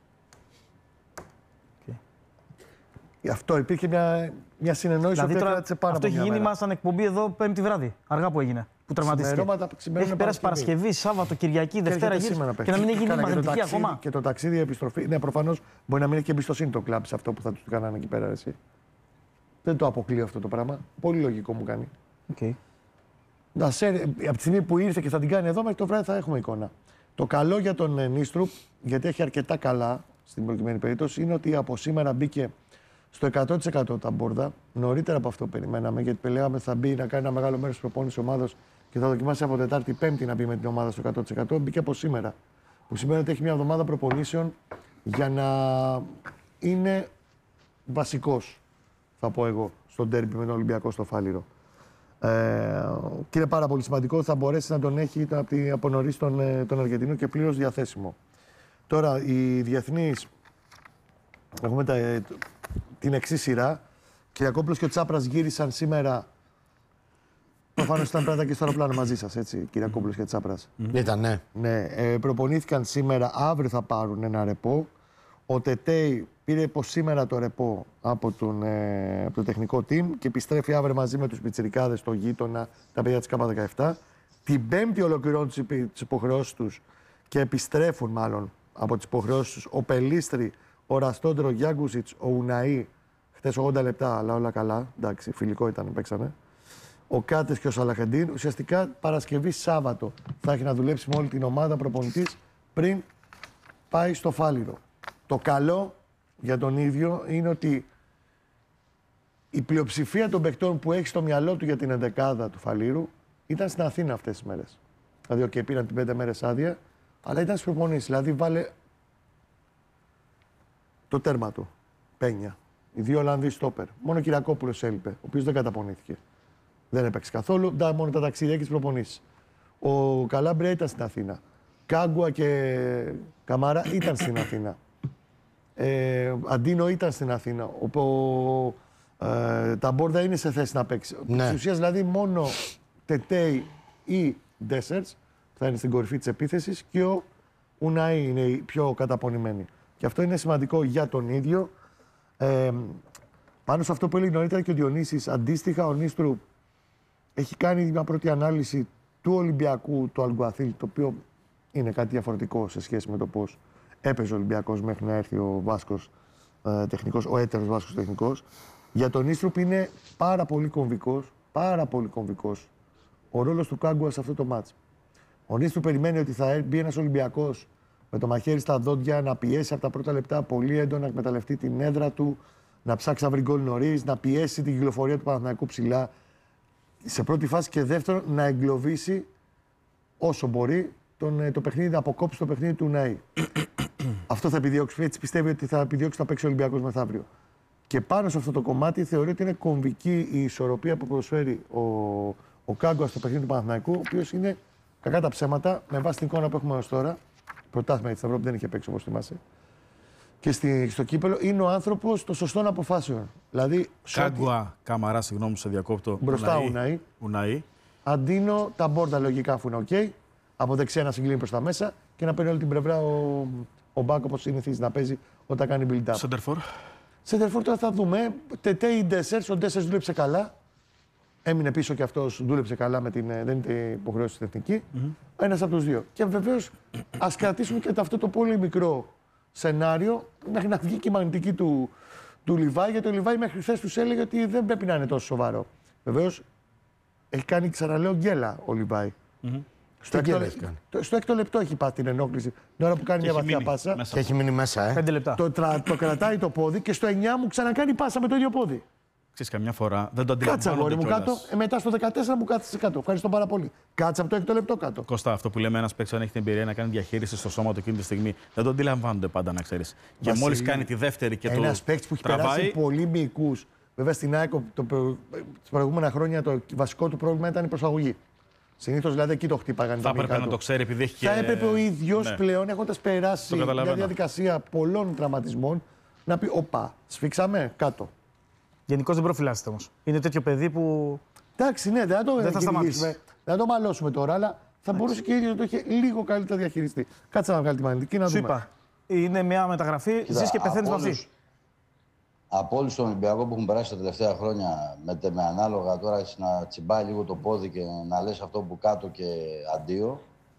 Okay. Γι' αυτό υπήρχε μια, μια συνεννόηση δηλαδή, που τώρα, κράτησε πάρα αυτό πολύ. Αυτό έχει γίνει, ήμασταν εκπομπή εδώ Πέμπτη βράδυ. Αργά που έγινε. Που τραυματίστηκε. Έχει πέρασει Παρασκευή, Σάββατο, Κυριακή, Δευτέρα γύρω. Και να μην έχει γίνει μαγνητική και ακόμα. Και το ταξίδι, η επιστροφή. Ναι, προφανώς μπορεί να μην έχει και εμπιστοσύνη το κλαμπ σε αυτό που θα του κάνανε εκεί πέρα. Εσύ. Δεν το αποκλείω αυτό το πράγμα. Πολύ λογικό μου κάνει. Okay. Να σε, από τη στιγμή που ήρθε και θα την κάνει εδώ, μέχρι το βράδυ θα έχουμε εικόνα. Το καλό για τον Νίστρουπ, γιατί έχει αρκετά καλά στην προκειμένη περίπτωση, είναι ότι από σήμερα μπήκε στο εκατό τοις εκατό τα μπόρδα. Νωρίτερα από αυτό περιμέναμε, γιατί λέγαμε θα μπει να κάνει ένα μεγάλο μέρος της προπόνησης ομάδας και θα δοκιμάσει από Τετάρτη Πέμπτη να μπει με την ομάδα στο εκατό τοις εκατό. Μπήκε από σήμερα. Που σημαίνει ότι έχει μια εβδομάδα προπονήσεων για να είναι βασικός, θα πω εγώ, στον ντέρμπι με τον Ολυμπιακό στο Φάληρο. Ε, και είναι πάρα πολύ σημαντικό, θα μπορέσει να τον έχει από νωρίς τον, τον Αργεντινό και πλήρως διαθέσιμο. Τώρα, οι διεθνείς Έχουμε τα, ε, την εξής σειρά. Κυριακόπουλος και ο Τσάπρας γύρισαν σήμερα. Προφανώς ήταν πράτα και στο αεροπλάνο μαζί σας, έτσι, Κυριακόπουλος και Τσάπρας. Mm-hmm. Ήταν, ναι. Ναι, ε, προπονήθηκαν σήμερα, αύριο θα πάρουν ένα ρεπό. Ο Τετέι πήρε από σήμερα το ρεπό από, τον, ε, από το τεχνικό team και επιστρέφει αύριο μαζί με τους πιτσιρικάδες στο γείτονα, τα παιδιά της Κ δεκαεπτά. Την Πέμπτη ολοκληρώνουν τις υποχρεώσεις τους και επιστρέφουν μάλλον από τις υποχρεώσεις τους ο Πελίστρη, ο Ραστόντρο, ο Γιάγκουσιτς, ο Ουναή. Χθες ογδόντα λεπτά, αλλά όλα καλά. Εντάξει, φιλικό ήταν, παίξανε. Ο Κάτες και ο Σαλαχεντίν. Ουσιαστικά Παρασκευή Σάββατο θα έχει να δουλέψει με όλη την ομάδα προπονητής πριν πάει στο Φάληρο. Το καλό για τον ίδιο είναι ότι η πλειοψηφία των παικτών που έχει στο μυαλό του για την εντεκάδα του Φαλήρου ήταν στην Αθήνα αυτές τις μέρες. Δηλαδή, okay, πήραν την πέντε μέρες άδεια, αλλά ήταν στις προπονήσεις. Δηλαδή, βάλε το τέρμα του, Πένια. Οι δύο Ολλανδοί στόπερ. Μόνο ο Κυριακόπουλος έλειπε, ο οποίος δεν καταπονήθηκε. Δεν έπαιξε καθόλου, ντά, μόνο τα ταξίδια και τις προπονήσεις. Ο Καλάμπρια ήταν στην Αθήνα. Κάγκουα και Καμάρα ήταν στην Αθήνα. Ε, Αντίνο ήταν στην Αθήνα. Ο, ο, ε, τα Μπόρδα είναι σε θέση να παίξει. Ναι. Στην ουσία δηλαδή μόνο Τετέι ή Ντέσσερτς θα είναι στην κορυφή της επίθεσης και ο Ουναή είναι οι πιο καταπονημένοι. Και αυτό είναι σημαντικό για τον ίδιο. Ε, πάνω σε αυτό που έλεγε νωρίτερα και ο Διονύσης, αντίστοιχα ο Νίστρου έχει κάνει μια πρώτη ανάλυση του Ολυμπιακού του Αλγκουαθίλ, το οποίο είναι κάτι διαφορετικό σε σχέση με το πώς έπαιζε ο Ολυμπιακός μέχρι να έρθει ο Βάσκος ε, τεχνικός, ο έτερος Βάσκος τεχνικός. Για τον Νίστρουπ είναι πάρα πολύ κομβικός, πάρα πολύ κομβικός ο ρόλος του Κάγκουα σε αυτό το μάτς. Ο Νίστρουπ περιμένει ότι θα μπει ένας Ολυμπιακός με το μαχαίρι στα δόντια, να πιέσει από τα πρώτα λεπτά πολύ έντονα, να εκμεταλλευτεί την έδρα του, να ψάξει να βρει γκολ νωρίς, να πιέσει την κυκλοφορία του Παναθηναϊκού ψηλά σε πρώτη φάση και δεύτερον να εγκλωβίσει όσο μπορεί τον, το παιχνίδι, να αποκόψει το παιχνίδι του Ουναή. Αυτό θα επιδιώξει. Έτσι πιστεύει ότι θα επιδιώξει να παίξει ο Ολυμπιακός μεθαύριο. Και πάνω σε αυτό το κομμάτι θεωρεί ότι είναι κομβική η ισορροπία που προσφέρει ο, ο Κάγκουα στο παιχνίδι του Παναθηναϊκού, ο οποίος είναι κακά τα ψέματα, με βάση την εικόνα που έχουμε ως τώρα. Πρωτάθλημα για την Ευρώπη δεν είχε παίξει όπως θυμάσαι. Και στη, στο κύπελο είναι ο άνθρωπος των σωστών αποφάσεων. Δηλαδή, Κάγκουα, ό,τι... Καμαρά, συγγνώμη, σε διακόπτω. Μπροστά Ουναή. Ουναή. Αντίνο, τα Μπόρτα λογικά αφού είναι οκ. Okay. Από δεξιά να συγκλίνει προς τα μέσα και να παίρνει όλη την πλευρά ο, ο Μπάκ όπως συνηθίζει να παίζει όταν κάνει build-up. Σέντερφορ. Σέντερφορ τώρα θα δούμε. Τετέι Ντέσσερτς, ο Ντέσσερτς δούλεψε καλά. Έμεινε πίσω και αυτός δούλεψε καλά, με την, δεν είναι υποχρέωση στην εθνική. Mm-hmm. Ένας από τους δύο. Και βεβαίως ας κρατήσουμε και αυτό το πολύ μικρό σενάριο μέχρι να βγει και η μαγνητική του, του Λιβάη. Γιατί ο Λιβάη μέχρι χθες τους έλεγε ότι δεν πρέπει να είναι τόσο σοβαρό. Βεβαίως έχει κάνει, ξαναλέω, γκέλα ο Λιβάη. Mm-hmm. Στο, έκτο, το, στο έκτο λεπτό έχει πάθει την ενόχληση. Την ώρα που κάνει μια βαθιά πάσα. Μέσα. Και έχει μείνει μέσα, ε. Πέντε λεπτά. Το, τρα, το κρατάει το πόδι και στο εννιά μου ξανακάνει πάσα με το ίδιο πόδι. Ξέρεις, καμιά φορά δεν το αντιλαμβάνονται. Κάτσε αγόρι μου κάτω, ε, μετά στο δεκατέσσερα μου κάθεσαι κάτω. Ευχαριστώ πάρα πολύ. Κάτσε από το έκτο λεπτό κάτω. Κώστα, αυτό που λέμε, ένας παίκτης αν έχει την εμπειρία να κάνει διαχείριση στο σώμα του εκείνη τη στιγμή, δεν το αντιλαμβάνονται πάντα, να ξέρεις. Και μόλις κάνει τη δεύτερη και το. Ένας παίκτης που έχει τραβάει... περάσει πολύ μυϊκούς. Βέβαια στην ΑΕΚ το, το, τις προηγούμενα χρόνια το βασικό του πρόβλημα ήταν η προσαγωγή. Συνήθως δηλαδή εκεί το χτύπαγαν. Θα έπρεπε να το ξέρει επειδή έχει και. Θα έπρεπε ο ίδιος ναι. πλέον, έχοντας περάσει μια διαδικασία πολλών τραυματισμών, να πει: Οπα, σφίξαμε κάτω. Γενικώς δεν προφυλάσσεται όμως. Είναι τέτοιο παιδί που. Εντάξει, ναι, δεν θα το δεν θα σταματήσουμε. Δεν θα το μαλώσουμε τώρα, αλλά θα μπορούσε και ο ίδιος να το είχε λίγο καλύτερα διαχειριστεί. Κάτσε να βγάλει τη μαγνητική να Σου δούμε. είπα. Είναι μια μεταγραφή, ζεις και πεθαίνεις με αυτή. Από όλους τον Ολυμπιακό που έχουν περάσει τα τελευταία χρόνια με, με ανάλογα τώρα να τσιμπάει λίγο το πόδι και να λες αυτό που κάτω και αντίο.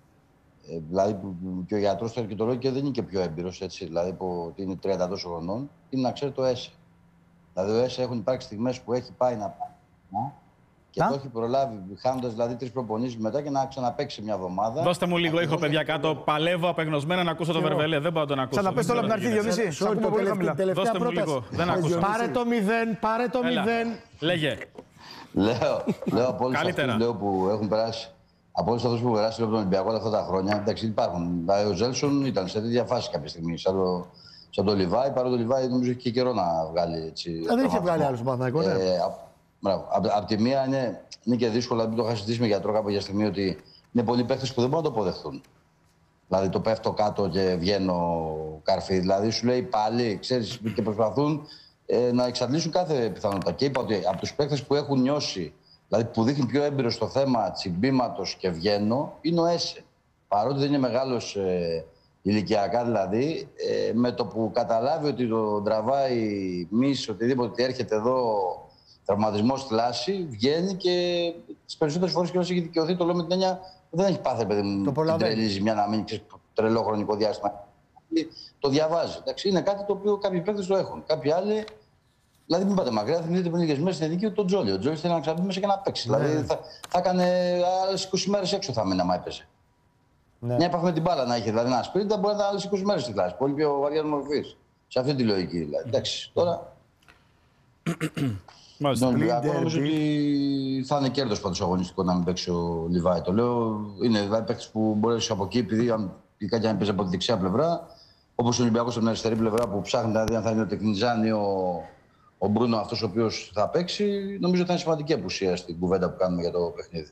Ε, δηλαδή και ο γιατρός τώρα και το λέω και δεν είναι και πιο έμπειρος, έτσι, δηλαδή που είναι τριάντα τόσο χρονών, είναι να ξέρει το ΕΣΕ. Δηλαδή ο ΕΣΕ έχουν υπάρξει στιγμές που έχει πάει να πάει και Α? το έχει προλάβει, χάνοντας δηλαδή τρεις προπονήσεις μετά και να ξαναπαίξει μια εβδομάδα. Δώστε μου λίγο ήχο, παιδιά, κάτω. Παλεύω απεγνωσμένα να ακούσω το Βερβελέ. Δεν μπορώ να τον ακούσω. Ξαναπες το όλο από την αρχή, Διονύση. Δώστε μου λίγο. Δεν ακούσω. Πάρε το μηδέν, πάρε το μηδέν. Λέγε. Λέω, λέω από όλους αυτούς λέω, που έχουν περάσει. Από όλους αυτούς που έχουν περάσει από τον Ολυμπιακό αυτά τα χρόνια, εντάξει, υπάρχουν. Ο Ζέλσον ήταν σε τέτοια φάση κάποια στιγμή. Σαν το, σαν το Λιβάη, παρά το Λιβάι νομίζω έχει και καιρό να βγάλει έτσι. Δεν είχε βγάλει άλλο Παναθηναϊκό, ναι. Ε, Απ' απ' τη μία είναι, είναι και δύσκολο, μην το είχα συζητήσει με γιατρό κάποια στιγμή, ότι είναι πολλοί παίχτες που δεν μπορούν να το αποδεχτούν. Δηλαδή το πέφτω κάτω και βγαίνω καρφί. Δηλαδή σου λέει πάλι, ξέρεις, και προσπαθούν ε, να εξαντλήσουν κάθε πιθανότητα. Και είπα ότι από τους παίκτες που έχουν νιώσει, δηλαδή που δείχνει πιο έμπειρο στο θέμα τσιμπήματος και βγαίνω, είναι ο Έσε. Παρότι δεν είναι μεγάλος ε, ηλικιακά δηλαδή, ε, με το που καταλάβει ότι το τραβάει μυς, οτιδήποτε ότι έρχεται εδώ τραυματισμός θλάση, βγαίνει και τις περισσότερες φορές και όσο έχει δικαιωθεί, το λέω με την έννοια δεν έχει πάθει παιδί μου την τρελή ζημιά να μείνει τρελό χρονικό διάστημα. Το διαβάζει. Εντάξει, είναι κάτι το οποίο κάποιοι παίκτες το έχουν. Κάποιοι άλλοι, δηλαδή μην πάτε μακριά, θυμηθείτε πριν λίγες μέρες στην Εθνική τον Τζόλι. Ο Τζόλι θέλει να ξαναμπεί μέσα και να παίξει. Ναι. Δηλαδή θα, θα έκανε άλλες είκοσι μέρες έξω θα μείνει άμα έπαιζε. Ναι. Μια επαφή με την μπάλα να είχε, δηλαδή ένα σπίτι, μπορεί να ήταν άλλες είκοσι μέρες στη κλάση. Πολύ πιο βαριά μορφή. Σε αυτή τη λογική δηλαδή. Εντάξει, τώρα. Μάλιστα. Νομίζω ότι θα είναι κέρδος πάντως αγωνιστικό να μην παίξει ο Λιβάη. Το λέω. Είναι δηλαδή παίκτης που μπορεί από εκεί, επειδή αν κάτι αν παίζει από τη δεξιά πλευρά, όπως ο Ολυμπιακός από την αριστερή πλευρά που ψάχνει δηλαδή αν θα είναι ο Τεκνιζάνη ή ο, ο Μπρούνο αυτός ο οποίος θα παίξει, νομίζω ότι θα είναι σημαντική απουσία στην κουβέντα που κάνουμε για το παιχνίδι.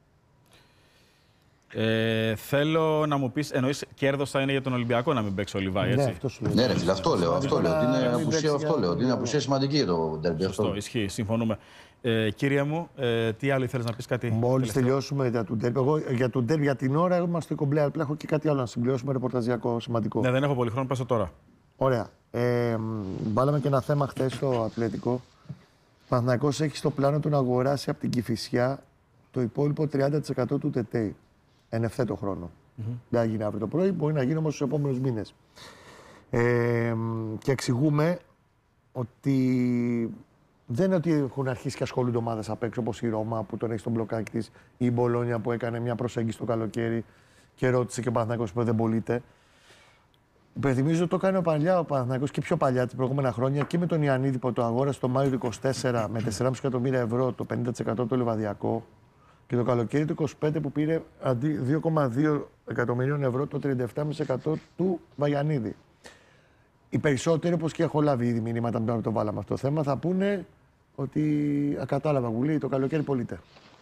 Ε, θέλω να μου πεις, εννοείς κέρδος θα είναι για τον Ολυμπιακό να μην παίξει ο Λιβάη, έτσι. Ναι, αυτό, ναι, ρε, φίλε, αυτό λέω. Αυτό λέω. Ότι είναι απουσία, αυτό λέω. Ότι είναι απουσία σημαντική για το ντέρμπι. Σωστό, ισχύει, συμφωνούμε. Ε, κύριε μου, ε, τι άλλο ήθελες να πεις, κάτι. Μόλις τελειώσουμε για τον ντέρμπι. Εγώ για τον ντέρμπι για την ώρα είμαστε κομπλέ. Απλά έχω και κάτι άλλο να συμπληρώσουμε ρεπορταζιακό σημαντικό. Ναι, δεν έχω πολύ χρόνο, πες το τώρα. Ωραία. Ε, βάλαμε και ένα θέμα χθες στο Ατλέτικο. Ο Παναθηναϊκός έχει στο πλάνο του να αγοράσει από την Κηφισιά το υπόλοιπο τριάντα τοις εκατό του ΤΕΤΕΙ. Εν ευθέτω χρόνο. Mm-hmm. Δεν θα γίνει αύριο το πρωί, μπορεί να γίνει όμως στους επόμενους μήνες. Ε, και εξηγούμε ότι δεν είναι ότι έχουν αρχίσει και ασχολούνται ομάδες απ' έξω, όπως η Ρώμα που τον έχει στον μπλοκάκι της, ή η Μπολόνια που έκανε μια προσέγγιση το καλοκαίρι και ρώτησε και ο Παναθηναϊκός που δεν πωλείται. Υπενθυμίζω ότι το έκανε παλιά ο Παναθηναϊκός και πιο παλιά, τις προηγούμενα χρόνια, και με τον Ιαννίδη που το αγόρασε το Μάιο του είκοσι τέσσερα με τέσσερα κόμμα πέντε εκατομμύρια ευρώ, το πενήντα τοις εκατό το Λεβαδιακό. Και το καλοκαίρι του είκοσι πέντε που πήρε αντί δύο κόμμα δύο εκατομμυρίων ευρώ το τριάντα επτά κόμμα πέντε τοις εκατό του Βαγιανίδη. Οι περισσότεροι, όπως και έχω λάβει ήδη μηνύματα που το βάλαμε αυτό το θέμα, θα πούνε ότι ακατάλαβα Βουλή, το καλοκαίρι πωλείται.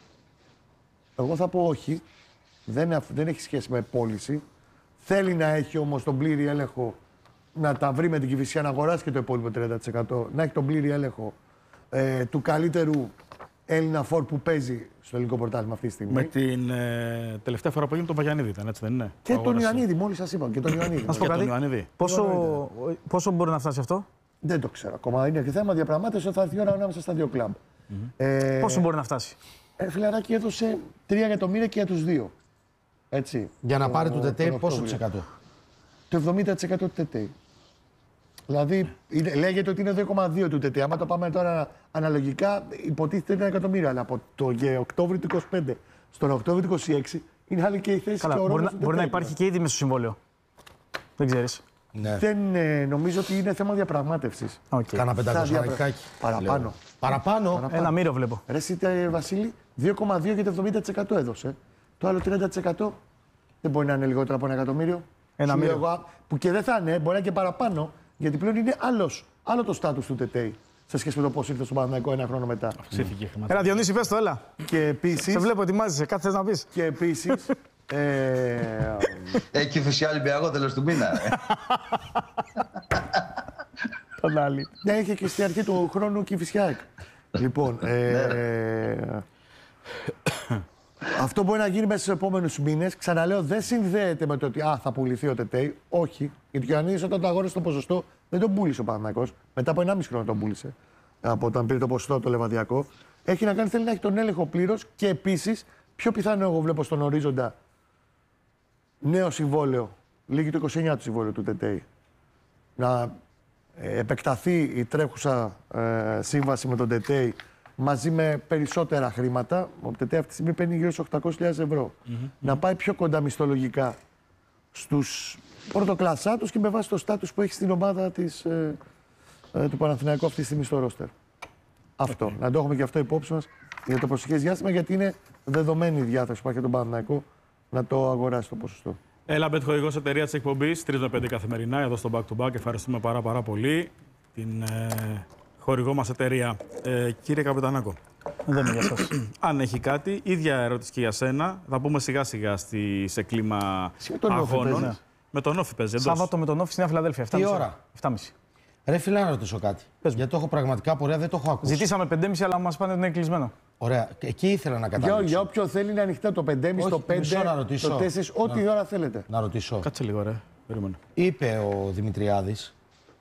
Εγώ θα πω όχι, δεν, δεν έχει σχέση με πώληση. Θέλει να έχει όμως τον πλήρη έλεγχο, να τα βρει με την Κηφισιά, να αγοράσει και το υπόλοιπο τριάντα τοις εκατό, να έχει τον πλήρη έλεγχο ε, του καλύτερου Έλληνα φόρ που παίζει στο ελληνικό πρωτάθλημα αυτή τη στιγμή. Με την ε, τελευταία φορά που έγινε τον Βαγιανίδη ήταν, έτσι δεν είναι. Και τον Ιωαννίδη, μόλις σας είπα. Και τον Ιωαννίδη. Να σου πω κάτι. Πόσο, πόσο μπορεί να φτάσει αυτό? Δεν το ξέρω ακόμα. Είναι και θέμα διαπραγμάτευση ότι θα έρθει η ώρα ανάμεσα στα δύο κλαμπ. Mm-hmm. Ε, πόσο μπορεί να φτάσει? Ε, φιλαράκι έδωσε τρία εκατομμύρια και για τους δύο. Έτσι. Για να πάρει το ΤΕΤΕΙ πόσο τοις εκατό? Το εβδομήντα τοις εκατό του ΤΕΤΕΙ. Δηλαδή, είναι, λέγεται ότι είναι δύο κόμμα δύο του ΤΕΤΕΙ. Άμα το πάμε τώρα αναλογικά, υποτίθεται είναι ένα εκατομμύριο. Αλλά από το Οκτώβριο του είκοσι πέντε στον Οκτώβριο του είκοσι έξι είναι άλλη και η θέση. Καλά, και ο μπορεί, να, του μπορεί να υπάρχει και ήδη μες στο συμβόλαιο. Δεν ξέρεις. Ναι. Δεν ε, νομίζω ότι είναι θέμα διαπραγμάτευσης. Okay. Κάνα πεντακόσια διαπρα... Παραπάνω. Παραπάνω. Παραπάνω. Ένα μύρο βλέπω. Ρε εσύ, Βασίλη, δύο κόμμα δύο και το εβδομήντα τοις εκατό έδωσε. Το άλλο τριάντα τοις εκατό δεν μπορεί να είναι λιγότερο από ένα εκατομμύριο. Ένα μύρο. Εγώ, που και δεν θα είναι, μπορεί να είναι και παραπάνω, γιατί πλέον είναι άλλος, άλλο το στάτους του ΤΕΤΕΙ σε σχέση με το πώς ήρθε στο Παναθηναϊκό ένα χρόνο μετά. Αυξήθηκε η χρηματική. Έλα, Διονύση, πες το, έλα. Και επίσης. Σε βλέπω, ετοιμάζεσαι, κάτι θες να πεις. Και επίσης. ε, Έχει φυσικά Ολυμπιακό τέλος του μήνα. Τον άλλη. Ναι, είχε και στην αρχή του χρόνου Κηφισιάκ. Λοιπόν. Ε, αυτό μπορεί να γίνει μέσα στους επόμενους μήνες. Ξαναλέω, δεν συνδέεται με το ότι α, θα πουληθεί ο ΤΕΤΕΙ. Όχι. Γιατί ο Ιωαννίδης όταν το αγόρασε το ποσοστό δεν τον πούλησε ο Παναθηναϊκός. Μετά από ενάμιση χρόνο τον πούλησε. Από όταν πήρε το ποσοστό το Λεβαδιακό. Έχει να κάνει, θέλει να έχει τον έλεγχο πλήρως και επίσης, πιο πιθανό εγώ βλέπω στον ορίζοντα νέο συμβόλαιο. Λήγει το είκοσι εννιά του συμβόλαιο του ΤΕΤΕΙ. Να ε, επεκταθεί η τρέχουσα ε, σύμβαση με τον ΤΕΤΕΙ μαζί με περισσότερα χρήματα. Ο ΤΕΤΕΙ αυτή τη στιγμή παίρνει γύρω στους οκτακόσιες χιλιάδες ευρώ. Mm-hmm. Να πάει πιο κοντά μισθολογικά στους πρωτοκλασσάτους και με βάση το στάτους που έχει στην ομάδα της, ε, ε, του Παναθηναϊκού αυτή τη στιγμή στο ρόστερ. Αυτό. Okay. Να το έχουμε και αυτό υπόψη μας για το προσεχές διάστημα, γιατί είναι δεδομένη η διάθεση που έχει για τον Παναθηναϊκό να το αγοράσει το ποσοστό. Έλα, Μπετ, χορηγός εταιρεία της εκπομπής, τρεις με πέντε καθημερινά, εδώ στο Back to Back. Ευχαριστούμε πάρα, πάρα πολύ την ε, χορηγό μας εταιρεία. Ε, κύριε Καπετανάκο, Δεν είναι για σας. Αν έχει κάτι, ίδια ερώτηση και για σένα. Θα πούμε σιγά σιγά στη, σε κλίμα αγώνων. Με τον Όφη παίζει. Σάββατο με τον Όφη στη Νέα Φιλαδέλφια. Τι ώρα? εφτά και μισή. Ρε φίλε, να ρωτήσω κάτι. Γιατί το έχω πραγματικά πορεία, δεν το έχω ακούσει. Ζητήσαμε πέντε και μισή, αλλά μας πάνε ότι είναι κλεισμένο. Ωραία. Εκεί ήθελα να καταλήξω. Για, για όποιον θέλει είναι ανοιχτά το πέντε και μισή, το πέντε, το τέσσερα, ό,τι να, ώρα θέλετε. Να ρωτήσω. Κάτσε λίγο, ρε. Περίμενε. Είπε ο Δημητριάδης.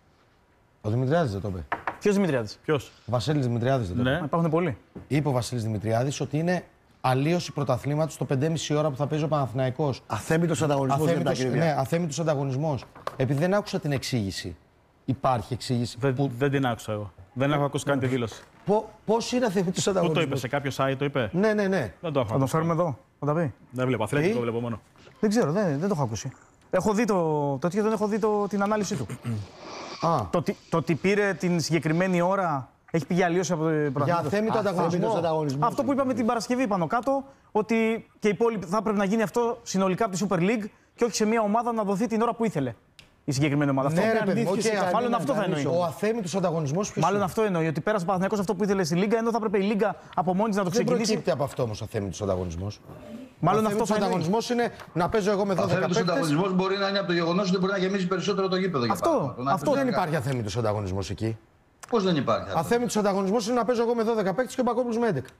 Ο Δημητριάδης δεν το είπε. Ποιος Δημητριάδης? Ποιος? Ο Βασίλης Δημητριάδης δεν το είπε. Ναι. Υπάρχουν πολλοί. Είπε ο Βασίλης Δημητριάδης ότι είναι αλλίωση πρωταθλήματος το πέντε και μισή ώρα που θα παίζει ο Παναθηναϊκός. Αθέμητος ανταγωνισμός. Αθέμητος, ναι, αθέμητος ανταγωνισμός. Επειδή δεν άκουσα την εξήγηση. Υπάρχει εξήγηση. Δεν, που... δεν την άκουσα εγώ. Δεν έχω ακούσει καν τη δήλωση. Πώς είναι αθέμητος Πού ανταγωνισμός? το είπε, σε κάποιο site το είπε? Ναι, ναι, ναι. Δεν το έχω Θα τον ακούσει. φέρουμε εδώ. Θα τα πει. Δεν βλέπω. Αθλητικό βλέπω μόνο. Δεν ξέρω, δεν, δεν το έχω ακούσει. Έχω δει το τέτοιο, δεν έχω δει το, την ανάλυση του. Α, το, ότι- το ότι πήρε την συγκεκριμένη ώρα έχει πει για αλλίωση από το για πρωτάθλημα. αθέμητο ανταγωνισμό. ανταγωνισμό. Αυτό που είπαμε την Παρασκευή πάνω κάτω, ότι και οι υπόλοιποι θα πρέπει να γίνει αυτό συνολικά από τη Super League και όχι σε μια ομάδα να δοθεί την ώρα που ήθελε η συγκεκριμένη ομάδα. Ναι, αυτό, ρε παιδί μου, αρνήθηκε οκ, σε αυτό- μάλλον αυτό θα εννοεί. Ο αθέμητος ανταγωνισμός ποιος Μάλλον είναι? αυτό εννοεί, ότι πέρασε ο Παναθηναϊκός αυτό που ήθελε στη Λίγκα, ενώ θα έπρεπε η Λίγκα από μόνη της να το Δεν ξεκινήσει. προκύπτει από αυτό όμως ο αθέμητος ανταγωνισμός. Μάλλον ο αυτό θα εννοεί. ανταγωνισμός είναι να παίζω εγώ με δώδεκα Αθέμητος παίκτες. ανταγωνισμός μπορεί να είναι από το γεγονός ότι μπορεί να γεμίσει περισσότερο το γήπεδο. για Αυτό, παράδειγμα. Το να αυτό παίζει Δεν κάτι. υπάρχει αθέμητος ανταγωνισμός εκεί. Πώς δεν υπάρχει? αυτό? Αθέμητος ανταγωνισμός είναι να παίζω εγώ με δώδεκα παίκτες και ο Μπακόπουλος με έντεκα.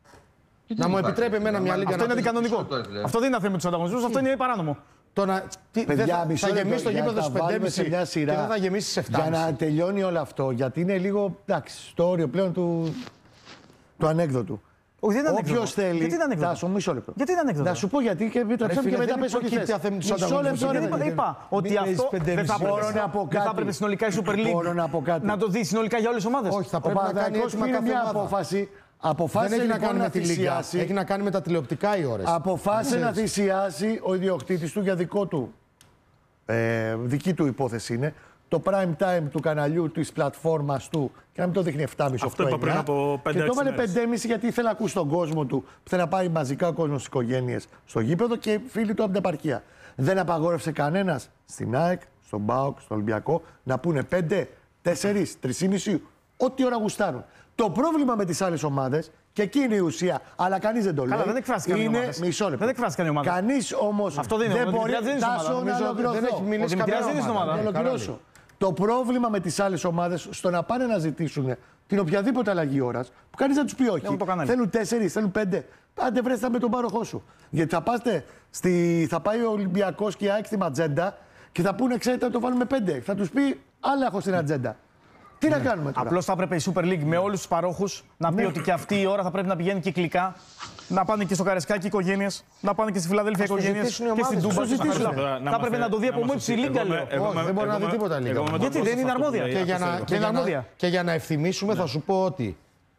Τι Να δεν μου υπάρχει, επιτρέπει εμένα ρε, μια μα- λίγα Αυτό να είναι παίζει αντικανονικό. μισό το έφυλε. Αυτό δεν είναι αθέμητος ανταγωνισμός, αυτό είναι παράνομο. Το να... Τι, δεν Παιδιά, θα, μισό θα λεπτό, γεμίσει το για γήπεδο να στις τα πέντε και βάλουμε σε μισή μια και σειρά. δεν θα γεμίσει στις Για επτά και μισή. να τελειώνει όλο αυτό, γιατί είναι λίγο εντάξει, στο όριο πλέον του, του ανέκδοτου. Όχι, δεν είναι Όποιο ανέκδοτο. θέλει. Γιατί είναι ανέκδοτο? Θα σου μισό λεπτό. Γιατί είναι ανέκδοτο? Να σου πω γιατί και επιτρέψτε φίλε, και μετά δεν πες ό,τι προκύπτει θες. αθέμητος Μισό ανταγωνισμός. λεπτό, ρε Γιατί παιδί. είπα, είπα ότι Μην αυτό έχεις πέντε δεν θα μισή. Μπορώ να έπρεπε, πω δεν θα κάτι. έπρεπε συνολικά η Super League Μπορώ να πω κάτι. να το δει συνολικά για όλες τις ομάδες. Όχι, θα Ο πρέπει να κάνει Παναθηναϊκός έτοιμα πήρε κάθε μια ομάδα. απόφαση. Δεν Αποφάσισε έχει να λοιπόν κάνει να με τη Λίγκα. θυσιάσει. Έχει να κάνει με τα τηλεοπτικά οι ώρες. Αποφάσισε να θυσιάσει ο ιδιοκτήτης του για δικό του. Ε, δική του υπόθεση είναι. Το prime time του καναλιού, της πλατφόρμας του, και να μην το δείχνει επτά και μισή Αυτό είπα πριν από πέντε Και το έξι έβαλε μέρες. πέντε και μισή γιατί ήθελε να ακούσει τον κόσμο του, που θέλει να πάρει μαζικά ο κόσμος στις οικογένειες στο γήπεδο και φίλοι του από την επαρχία. Δεν απαγόρευσε κανένας στην ΑΕΚ, στον ΠΑΟΚ, στον Ολυμπιακό να πούνε πέντε, τέσσερα, τρία και μισή, ό,τι ώρα γουστάρουν. Το πρόβλημα με τις άλλες ομάδες, και εκεί είναι η ουσία, αλλά κανείς δεν το λέει. Καλά, δεν εκφράστηκαν οι είναι ομάδες. μισό λεπτό. Δεν εκφράστηκαν οι ομάδες. Κανείς όμως Αυτό δεν είναι. Ο δεν μπορεί Δημητριάδης δεν είναι στην Τάσο, ομάδα. να Νομίζω ολοκληρωθώ. δεν έχει μιλήσει Ο Δημητριάδης καμία δεν είναι στην ομάδα. Να ομάδα. ολοκληρώσω. Το πρόβλημα με τις άλλες ομάδες στο να πάνε να ζητήσουν την οποιαδήποτε αλλαγή ώρας, που κανείς δεν τους πει όχι. Έχουν το κανάλι. Θέλουν τέσσερις, θέλουν πέντε. Άντε βρες τα με τον πάροχό σου. Γιατί θα, πάστε στη, θα πάει ο Ολυμπιακός και η ΑΕΚ στην ατζέντα και θα πούνε, ξέρετε, να το βάλουμε πέντε. Θα τους πει, άλλα έχω στην ατζέντα. Τι να κάνουμε τώρα. Απλώς θα έπρεπε η Super League με όλους τους παρόχους να πει ότι και αυτή η ώρα θα πρέπει να πηγαίνει κυκλικά. Να πάνε και στο Καρεσκάκι οι οικογένειες, να πάνε και στη Φιλαδέλφια οι Ας το οικογένειες ζητήσουν οι και στην ομάδες, Τούμπα. ας το ζητήσουν. Θα έπρεπε να το δει από μόνη της η Λίγκα, λέω. Όχι, δεν μπορεί να δει τίποτα η Λίγκα. Γιατί δεν είναι αρμόδια. Και για να, και είναι για να, αρμόδια. και για να ευθυμίσουμε θα σου πω ότι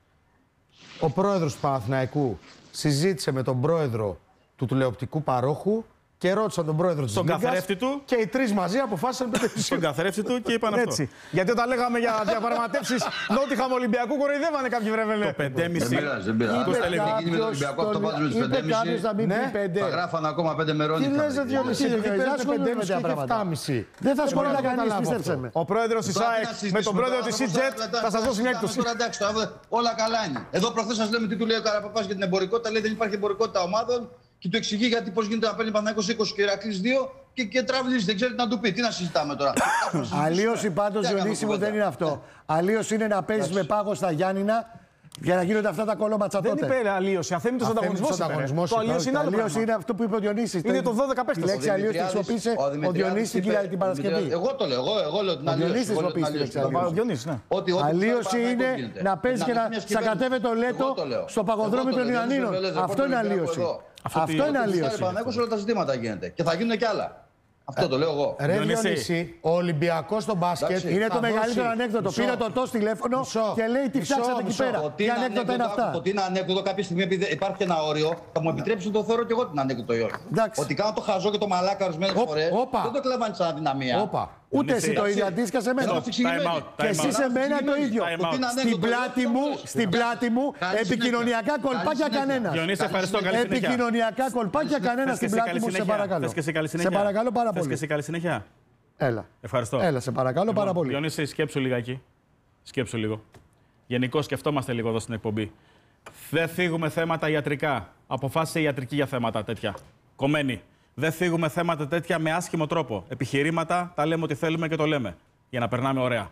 ο πρόεδρος του Παναθηναϊκού συζήτησε με τον πρόεδρο του τηλεοπτικού παρόχου και ρώτησαν τον πρόεδρο της Στον Λίγκας καθρέφτη του. και οι τρεις μαζί αποφάσισαν πέντε και μισή. Στον καθρέφτη του και είπαν αυτό. Έτσι. Γιατί όταν λέγαμε για διαπραγματεύσεις Νότιχαμ Ολυμπιακού, κοροϊδεύανε κάποιοι βρεβελέ. Το πέντε και μισή. Δεν πειράζει, δεν πειράζει. Είπε Πώς θέλει να γίνει με τον κάποιος Ολυμπιακό, αυτό στον- βάζουμε στις είπε πέντε και μισή. κάποιος να μην Ναι. πει πέντε. Θα γράφανε ακόμα πέντε μερών. Τι λες ρε δυο μισή, Τι, γιατί δεν παίρνει ασχολούμαι πέντε και με μισή τέτοια και πράγματα. επτά και μισή. Δεν θα Δεν ασχολείται μπορώ να κανείς, καταλάβω πίστεψε αυτό. με. Ο πρόεδρος της ΑΕΚ με τον πρόεδρο της ΣΥΤΖΕΤ θα σας δώσω μια έκπτωση. Τώρα εντάξει, τώρα όλα καλά είναι. Εδώ προχθές σας λέμε τι του λέει ο Καραπαπάς για την εμπορικότητα. Λέει δεν υπάρχει εμπορικότητα ομάδων και του εξηγεί γιατί πώς γίνεται να παίρνει Παναθηναϊκός είκοσι και Ηρακλής δύο και, και τραυλίζει. Δεν ξέρει τι να του πει. Τι να συζητάμε τώρα. Αλλίωση πάντως, Διονύση μου, δεν είναι αυτό. Αλλίωση είναι να παίζεις με πάγο στα Γιάννηνα για να γίνονται αυτά τα κολόματσα Δεν τότε. είπε αλλίωση, αθέμητος Αθέμητος ανταγωνισμός. είπε, ρε. ανταγωνισμός Το είπε, αλλίωση είναι άλλο Αλλίωση πράγμα. είναι αυτό που είπε ο Διονύσης. Είναι το δώδεκα Τη παίχτες. λέξη αλλίωση τη χρησιμοποίησε ο Διονύσης την Κυριακή την Παρασκευή. Εγώ το λέω, εγώ, εγώ λέω την Ο αλλίωση. Διονύσης εγώ λέω την χρησιμοποίησε τη λέξη αλλίωση. αλλίωση. Ο Διονύσης, ναι. Ότι, ό,τι Αλλίωση πάει είναι γίνεται. να παίζει και να μιας σακατεύει το κυβέρνησης. λέτο Εγώ το λέω. στο παγοδρόμιο Εγώ το των λέω. Ιωαννίνων. Δεν ξέρω, Αυτό είναι δεν ξέρω, αλλίωση. εδώ. Αυτό είναι Ότι αλλίωση. ο Παναθηναϊκός όλα τα ζητήματα γίνεται. Και θα γίνουν και άλλα. Αυτό το λέω εγώ. Ρε Διονύση. Διονύση, ο Ολυμπιακός στο μπάσκετ Εντάξει. Είναι θα το δώσει- μεγαλύτερο ανέκδοτο. Μισό. Πήρε το τος τηλέφωνο Μισό. και λέει τι Μισό, φτιάξατε εκεί μισό. πέρα. Ότι Τι είναι ανέκδοτα είναι αυτά. ανέκδοτο, ότι είναι ανέκδοτο κάποια στιγμή, επειδή υπάρχει και ένα όριο, θα μου επιτρέψει να το θεωρώ και εγώ την ανέκδοτο ή όχι. Εντάξει. Ότι κάνω το χαζό και το μαλάκα ορισμένες Οπ, φορές, όπα. δεν το κλέβανε σαν αδυναμία. Όπα. Ούτε εσύ το ίδιο αντίστοιχα σε μένα. Είμαστε εξηγημένοι. Time out, Και time εσύ out. σε μένα το Time ίδιο. out. Ότι είναι Στην ανέκδοτο, πλάτη λέω, μου, αυτό στην λες. πλάτη μου, Καλή επικοινωνιακά συνέχεια. κολπάκια Καλή κανένα. συνέχεια. Διονύση, ευχαριστώ. Καλή συνέχεια. Επικοινωνιακά κολπάκια κανένα Θες στην και εσύ πλάτη καλή μου, σε συνέχεια? παρακαλώ. Θες και εσύ καλή Σε συνέχεια? παρακαλώ πάρα Θες και πολύ. εσύ καλή συνέχεια? Έλα. Ευχαριστώ. Έλα, σε παρακαλώ πάρα πολύ. Διονύση, σκέψου λιγάκι. Σκέψου λίγο. Γενικώς σκεφτόμαστε λίγο εδώ στην εκπομπή. Δεν θίγουμε θέματα ιατρικά. Αποφάσισε η ιατρική για θέματα τέτοια. Κομμένη. Δεν θίγουμε θέματα τέτοια με άσχημο τρόπο. Επιχειρήματα τα λέμε ότι θέλουμε και το λέμε. Για να περνάμε ωραία.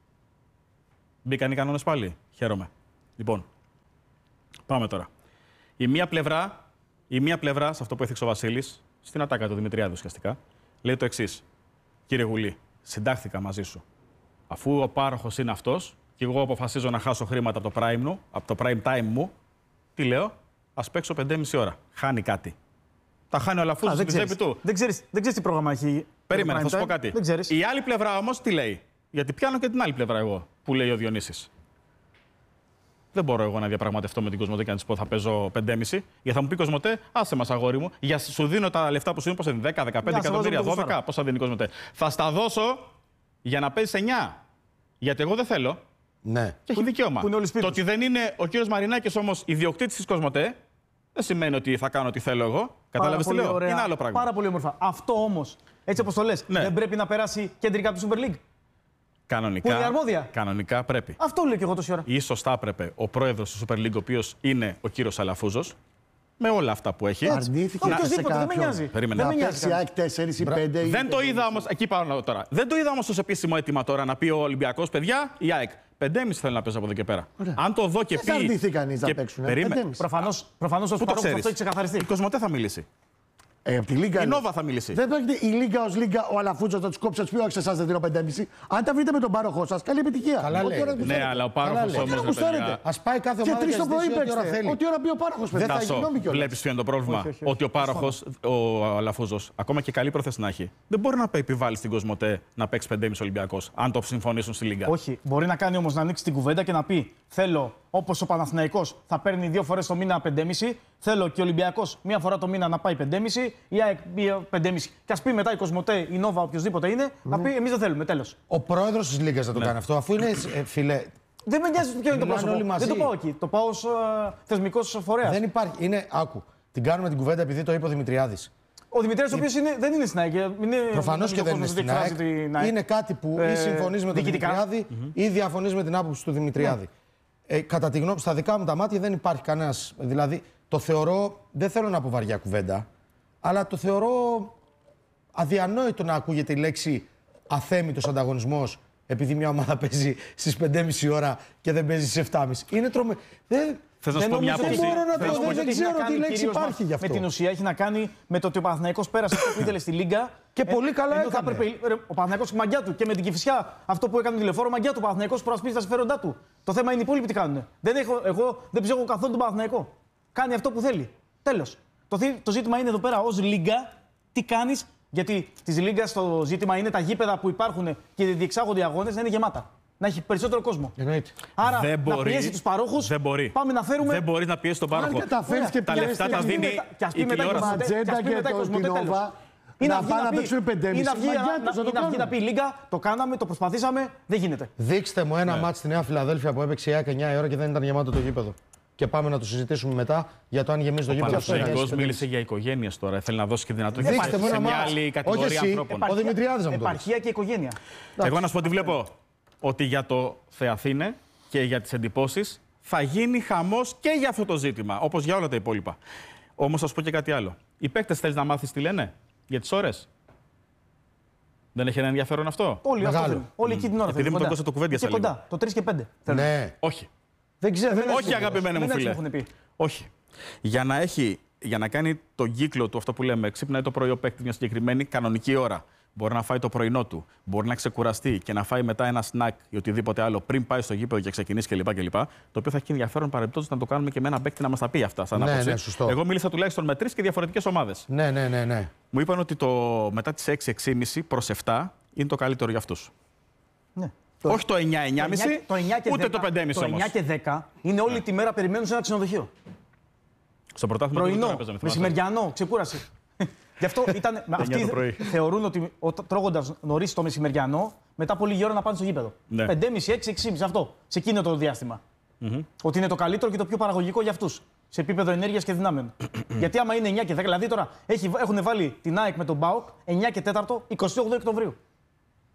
Μπήκαν οι κανόνες πάλι. Χαίρομαι. Λοιπόν, πάμε τώρα. Η μία πλευρά, η μία πλευρά σε αυτό που έθιξε ο Βασίλης, στην ατάκα του Δημητριάδη ουσιαστικά, λέει το εξής. Κύριε Γουλή, συντάχθηκα μαζί σου. Αφού ο πάροχος είναι αυτός και εγώ αποφασίζω να χάσω χρήματα από το prime, μου, από το prime time μου, τι λέω, ας παίξω πεντέμιση ώρα. Χάνει κάτι. Τα χάνει ο Αλαφούζος στην τσέπη του. Δεν ξέρεις, δεν ξέρεις τι πρόγραμμα έχει. Περίμενα, θα σου πω κάτι. Η άλλη πλευρά όμως τι λέει. Γιατί πιάνω και την άλλη πλευρά εγώ, που λέει ο Διονύσης. Δεν μπορώ εγώ να διαπραγματευτώ με την Κοσμοτέ και να της πω θα παίζω πεντέμιση. Γιατί θα μου πει Κοσμοτέ, άσε μας αγόρι μου, για σου δίνω τα λεφτά που σου δίνω, πώς είναι, δέκα, δεκαπέντε εκατομμύρια, δώδεκα, πόσα δίνει η Κοσμοτέ. Θα στα δώσω για να παίζεις εννιά. Γιατί εγώ δεν θέλω. Ναι. Και έχει δικαίωμα. Το ότι δεν είναι ο κύριος Μαρινάκης όμως ιδιοκτήτης της Κοσμοτέ, δεν σημαίνει ότι θα κάνω ό,τι θέλω εγώ. Κατάλαβες τι λέω. Ωραία. Είναι άλλο πράγμα. Πάρα πολύ όμορφα. Αυτό όμως, έτσι όπως το λες, ναι. δεν πρέπει να περάσει κεντρικά από τη Super League. Κανονικά, που είναι αρμόδια. Κανονικά πρέπει. Αυτό λέω και εγώ τόση ώρα. Ή σωστά έπρεπε ο πρόεδρος της Super League, ο οποίος είναι ο κύριος Αλαφούζος, με όλα αυτά που έχει. Αρνήθηκε να σε δεν με νοιάζει. Περίμενε. Να παίξει ΑΕΚ τέσσερα ή πέντε. Δεν το είδα όμως, εκεί πάω τώρα. Δεν το είδα όμως ως επίσημο αίτημα τώρα να πει ο Ολυμπιακός, παιδιά, η ΑΕΚ. Πεντέμιση θέλει να παίζει από εδώ και πέρα. Ωραία. Αν το δω και πει. Δεν θα αρνηθεί κανείς να παίξουν. Περίμενε. Προφανώς ως παρόχος αυτό έχει ξεκαθαριστεί. Η Κοσμοτέ θα μιλήσει. Ε, από τη Λίγκα. Η Νόβα θα μιλήσει. Δεν πρόκειται η Λίγκα ως Λίγκα, ο Αλαφούτσος θα του κόψει, θα του πει: όχι, σε εσάς δεν δίνω πεντέμιση. Αν τα βρείτε με τον πάροχό σας, καλή επιτυχία. Καλά λέει. Ναι, αλλά ο πάροχος όμως. Ας πάει κάθε Και ομάδα τρεις το πρωί ό,τι ώρα παίξτε. θέλει. Ό,τι ώρα πει ο πάροχος. Δεν θα γίνει. Βλέπεις ποιο είναι το πρόβλημα. Όχι, όχι, όχι. Ότι ο πάροχος, ο Αλαφούζος, ακόμα και καλή πρόθεση να έχει, δεν μπορεί να επιβάλλει στην Κοσμοτέ να παίξει πεντέμιση Ολυμπιακός, αν το συμφωνήσουν στη Λίγκα. Όχι. Μπορεί να κάνει όμως να ανοίξει την κουβέντα και να πει: θέλω, όπως ο Παναθηναϊκός θα παίρνει δύο φορές το μήνα πεντέμιση, θέλω και ο Ολυμπιακός μία φορά το μήνα να πάει πεντέμιση, η ΑΕΚ πεντέμιση. Και ας πει μετά η Κοσμοτέ, η Νόβα, οποιοδήποτε είναι, να πει: εμείς δεν θέλουμε, τέλος. Ο πρόεδρος της Λίγκας θα το κάνει αυτό, αφού είναι ε, φίλε. Δεν με νοιάζει ποιο είναι το Μιλάνε πρόσωπο. όλοι μαζί. Δεν το πάω εκεί. Το πάω ως uh, θεσμικός φορέας. Δεν υπάρχει. Είναι, άκου. Την κάνουμε την κουβέντα επειδή το είπε ο Δημητριάδης. Ο Δημητρέας, ο οποίος είναι, δεν είναι στην ΑΕΚ. Προφανώς και δεν είναι στην ΑΕΚ. Είναι κάτι που ή συμφωνείς με τον Δημητριάδη mm-hmm. ή διαφωνείς με την άποψη του Δημητριάδη. Yeah. Ε, κατά τη γνώμη, στα δικά μου τα μάτια δεν υπάρχει κανένας. Δηλαδή, το θεωρώ. Δεν θέλω να πω βαριά κουβέντα, αλλά το θεωρώ αδιανόητο να ακούγεται η λέξη αθέμητος ανταγωνισμός επειδή μια ομάδα παίζει στις πεντέμιση ώρα και δεν παίζει στις εφτά και μισή. Είναι τρομε... Δεν... Θες να σου πω μια άποψη. Δεν μπορώ να το πω, δεν ξέρω τι λέξη υπάρχει γι' αυτό. Με την ουσία έχει να κάνει με το ότι ο Παναθηναϊκός πέρασε αυτό που ήθελε στη Λίγκα. Και πολύ καλά έκανε. Έπρεπε, ο Παναθηναϊκός μαγιά του και με την Κηφισιά, αυτό που έκανε τηλεφόρο, μαγιά του. Ο Παναθηναϊκός προασπίζει τα συμφέροντά του. Το θέμα είναι οι υπόλοιποι τι κάνουν. Δεν έχω, εγώ δεν ψέχω καθόλου τον Παναθηναϊκό. Κάνει αυτό που θέλει. Τέλος. Το, το ζήτημα είναι εδώ πέρα ως Λίγκα τι κάνεις. Γιατί τη Λίγκα το ζήτημα είναι τα γήπεδα που υπάρχουν και διεξάγονται οι αγώνες να είναι γεμάτα. Να έχει περισσότερο κόσμο. Εννοείται. Άρα δεν να μπορεί, πιέσει τους παρόχους. Δεν μπορεί. Πάμε να φέρουμε. Δεν μπορεί να πιέσει τον πάροχο. Τα λεφτά τα δίνει η τηλεόραση. Ματζέντα και την Νόβα. Να πάνε να παίξουν πεντέμιση. Ή να βγει να πει Λίγκα, το κάναμε, το προσπαθήσαμε, δεν γίνεται. Δείξτε μου ένα μάτς στη Νέα Φιλαδέλφια που έπαιξε η ΑΕΚ εννιά η ώρα και δεν ήταν γεμάτο το γήπεδο. Και πάμε να το συζητήσουμε μετά για το αν γεμίζει το γήπεδο. Ο Παναθηναϊκός μίλησε για οικογένειες τώρα. Θέλει να δώσει και δυνατότητα σε μια άλλη κατηγορία ανθρώπων. Ο Δημητριάδης να μου το δώσει. Επαρχία και οικογένεια. Εγώ να σου πω τι βλέπω. Ότι για το Θεαθήνε και για τις εντυπώσεις θα γίνει χαμός και για αυτό το ζήτημα, όπως για όλα τα υπόλοιπα. Όμως θα σου πω και κάτι άλλο. Οι παίκτες θέλεις να μάθεις τι λένε για τις ώρες. Δεν έχει ένα ενδιαφέρον αυτό. Όλοι, αυτό Όλοι εκεί την ώρα. Επειδή μου το έδωσε το κουβέντιασα λίγο. Κοντά, το τρεις και πέντε. Ναι. Όχι. Δεν ξέρω. Δεν Όχι, αγαπημένε μου φίλε. Όχι. Για να, έχει, για να κάνει τον κύκλο του, αυτό που λέμε, ξύπναει το πρωί ο παίκτης μια συγκεκριμένη κανονική ώρα. Μπορεί να φάει το πρωινό του, μπορεί να ξεκουραστεί και να φάει μετά ένα σνακ ή οτιδήποτε άλλο πριν πάει στο γήπεδο και ξεκινήσει κλπ. κλπ. Το οποίο θα έχει ενδιαφέρον παρεμπιπτόντως να το κάνουμε και με ένα παίκτη να μας τα πει αυτά. Σαν ναι, άποψη. Ναι, σωστό. Εγώ μίλησα τουλάχιστον με τρεις και διαφορετικές ομάδες. Ναι, ναι, ναι, ναι. Μου είπαν ότι το μετά τις έξι, έξι και μισή προς επτά είναι το καλύτερο για αυτούς. Ναι. Όχι το εννιά, εννιά και μισή, ούτε το πέντε και μισή όμως. Το εννιά και δέκα είναι όλη τη μέρα περιμένουν σε ένα ξενοδοχείο. Στο πρωτάθλημα πρωινό, μεσημεριανό, ξεκούραση. Γι' αυτό ήταν. Αυτοί θεωρούν ότι τρώγοντας νωρίς το μεσημεριανό, μετά από λίγη ώρα να πάνε στο γήπεδο. Ναι. πέντε και μισή, έξι, έξι και μισή αυτό. Σε εκείνο το διάστημα. Mm-hmm. Ότι είναι το καλύτερο και το πιο παραγωγικό για αυτούς. Σε επίπεδο ενέργειας και δυνάμεων. Γιατί άμα είναι εννιά και δέκα, δηλαδή τώρα έχουν βάλει την ΑΕΚ με τον ΠΑΟΚ εννιά και τέσσερα, εικοστή όγδοη Οκτωβρίου.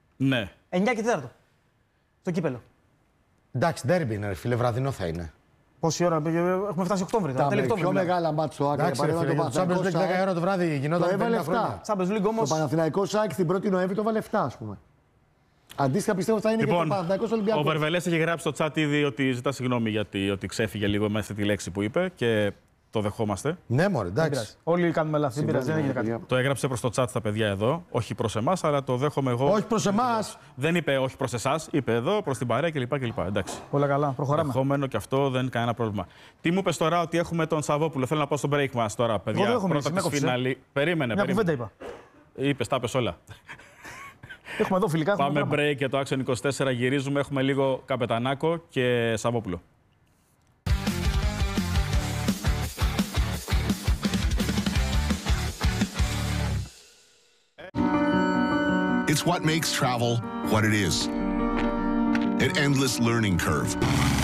Ναι. εννιά και τέσσερα. Στο κύπελο. Εντάξει, ντέρμπι είναι, φίλε, βραδινό θα είναι. Πόση ώρα, έχουμε φτάσει Οκτώβρη. Τα με πιο μεγάλα μάτς στο Άκρα. Εντάξει, το Champions League δέκα ώρα το βράδυ γινόταν. Το έβαλε επτά. Το Παναθηναϊκό ΣΑΚ την πρώτη Νοέμβρη το έβαλε επτά, ας πούμε. Αντίστοιχα πιστεύω θα είναι λοιπόν, και το Παναθηναϊκός Ολυμπιακός. Ο Βερβελές έχει γράψει στο chat ήδη ότι ζητά συγγνώμη γιατί ότι ξέφυγε λίγο μέσα στη λέξη που είπε και το δεχόμαστε. Ναι, μωρέ, εντάξει. Όλοι κάνουμε λάθη. Δεν πειράζει, δεν έγινε κάτι. Το έγραψε προς το chat στα παιδιά εδώ, όχι προς εμάς, αλλά το δέχομαι εγώ. Όχι προς εμάς. Δεν είπε όχι προς εσάς, είπε εδώ, προς την παρέα κλπ. κλπ. Εντάξει. Όλα καλά, προχωράμε. Δεχόμενο και αυτό δεν είναι κανένα πρόβλημα. Τι μου είπες τώρα ότι έχουμε τον Σαββόπουλο. Θέλω να πω στο break μας τώρα, παιδιά. Εγώ δεν έχω Πρώτα μιλήσει, της φινάλη. Περίμενε, μια περίμενε. κουβέντα είπα. Είπες, τα είπες όλα. Έχουμε εδώ φιλικά. Πάμε break για το Action είκοσι τέσσερα, γυρίζουμε. Έχουμε λίγο Καπετανάκο και Σαββόπουλο. It's what makes travel what it is. An endless learning curve.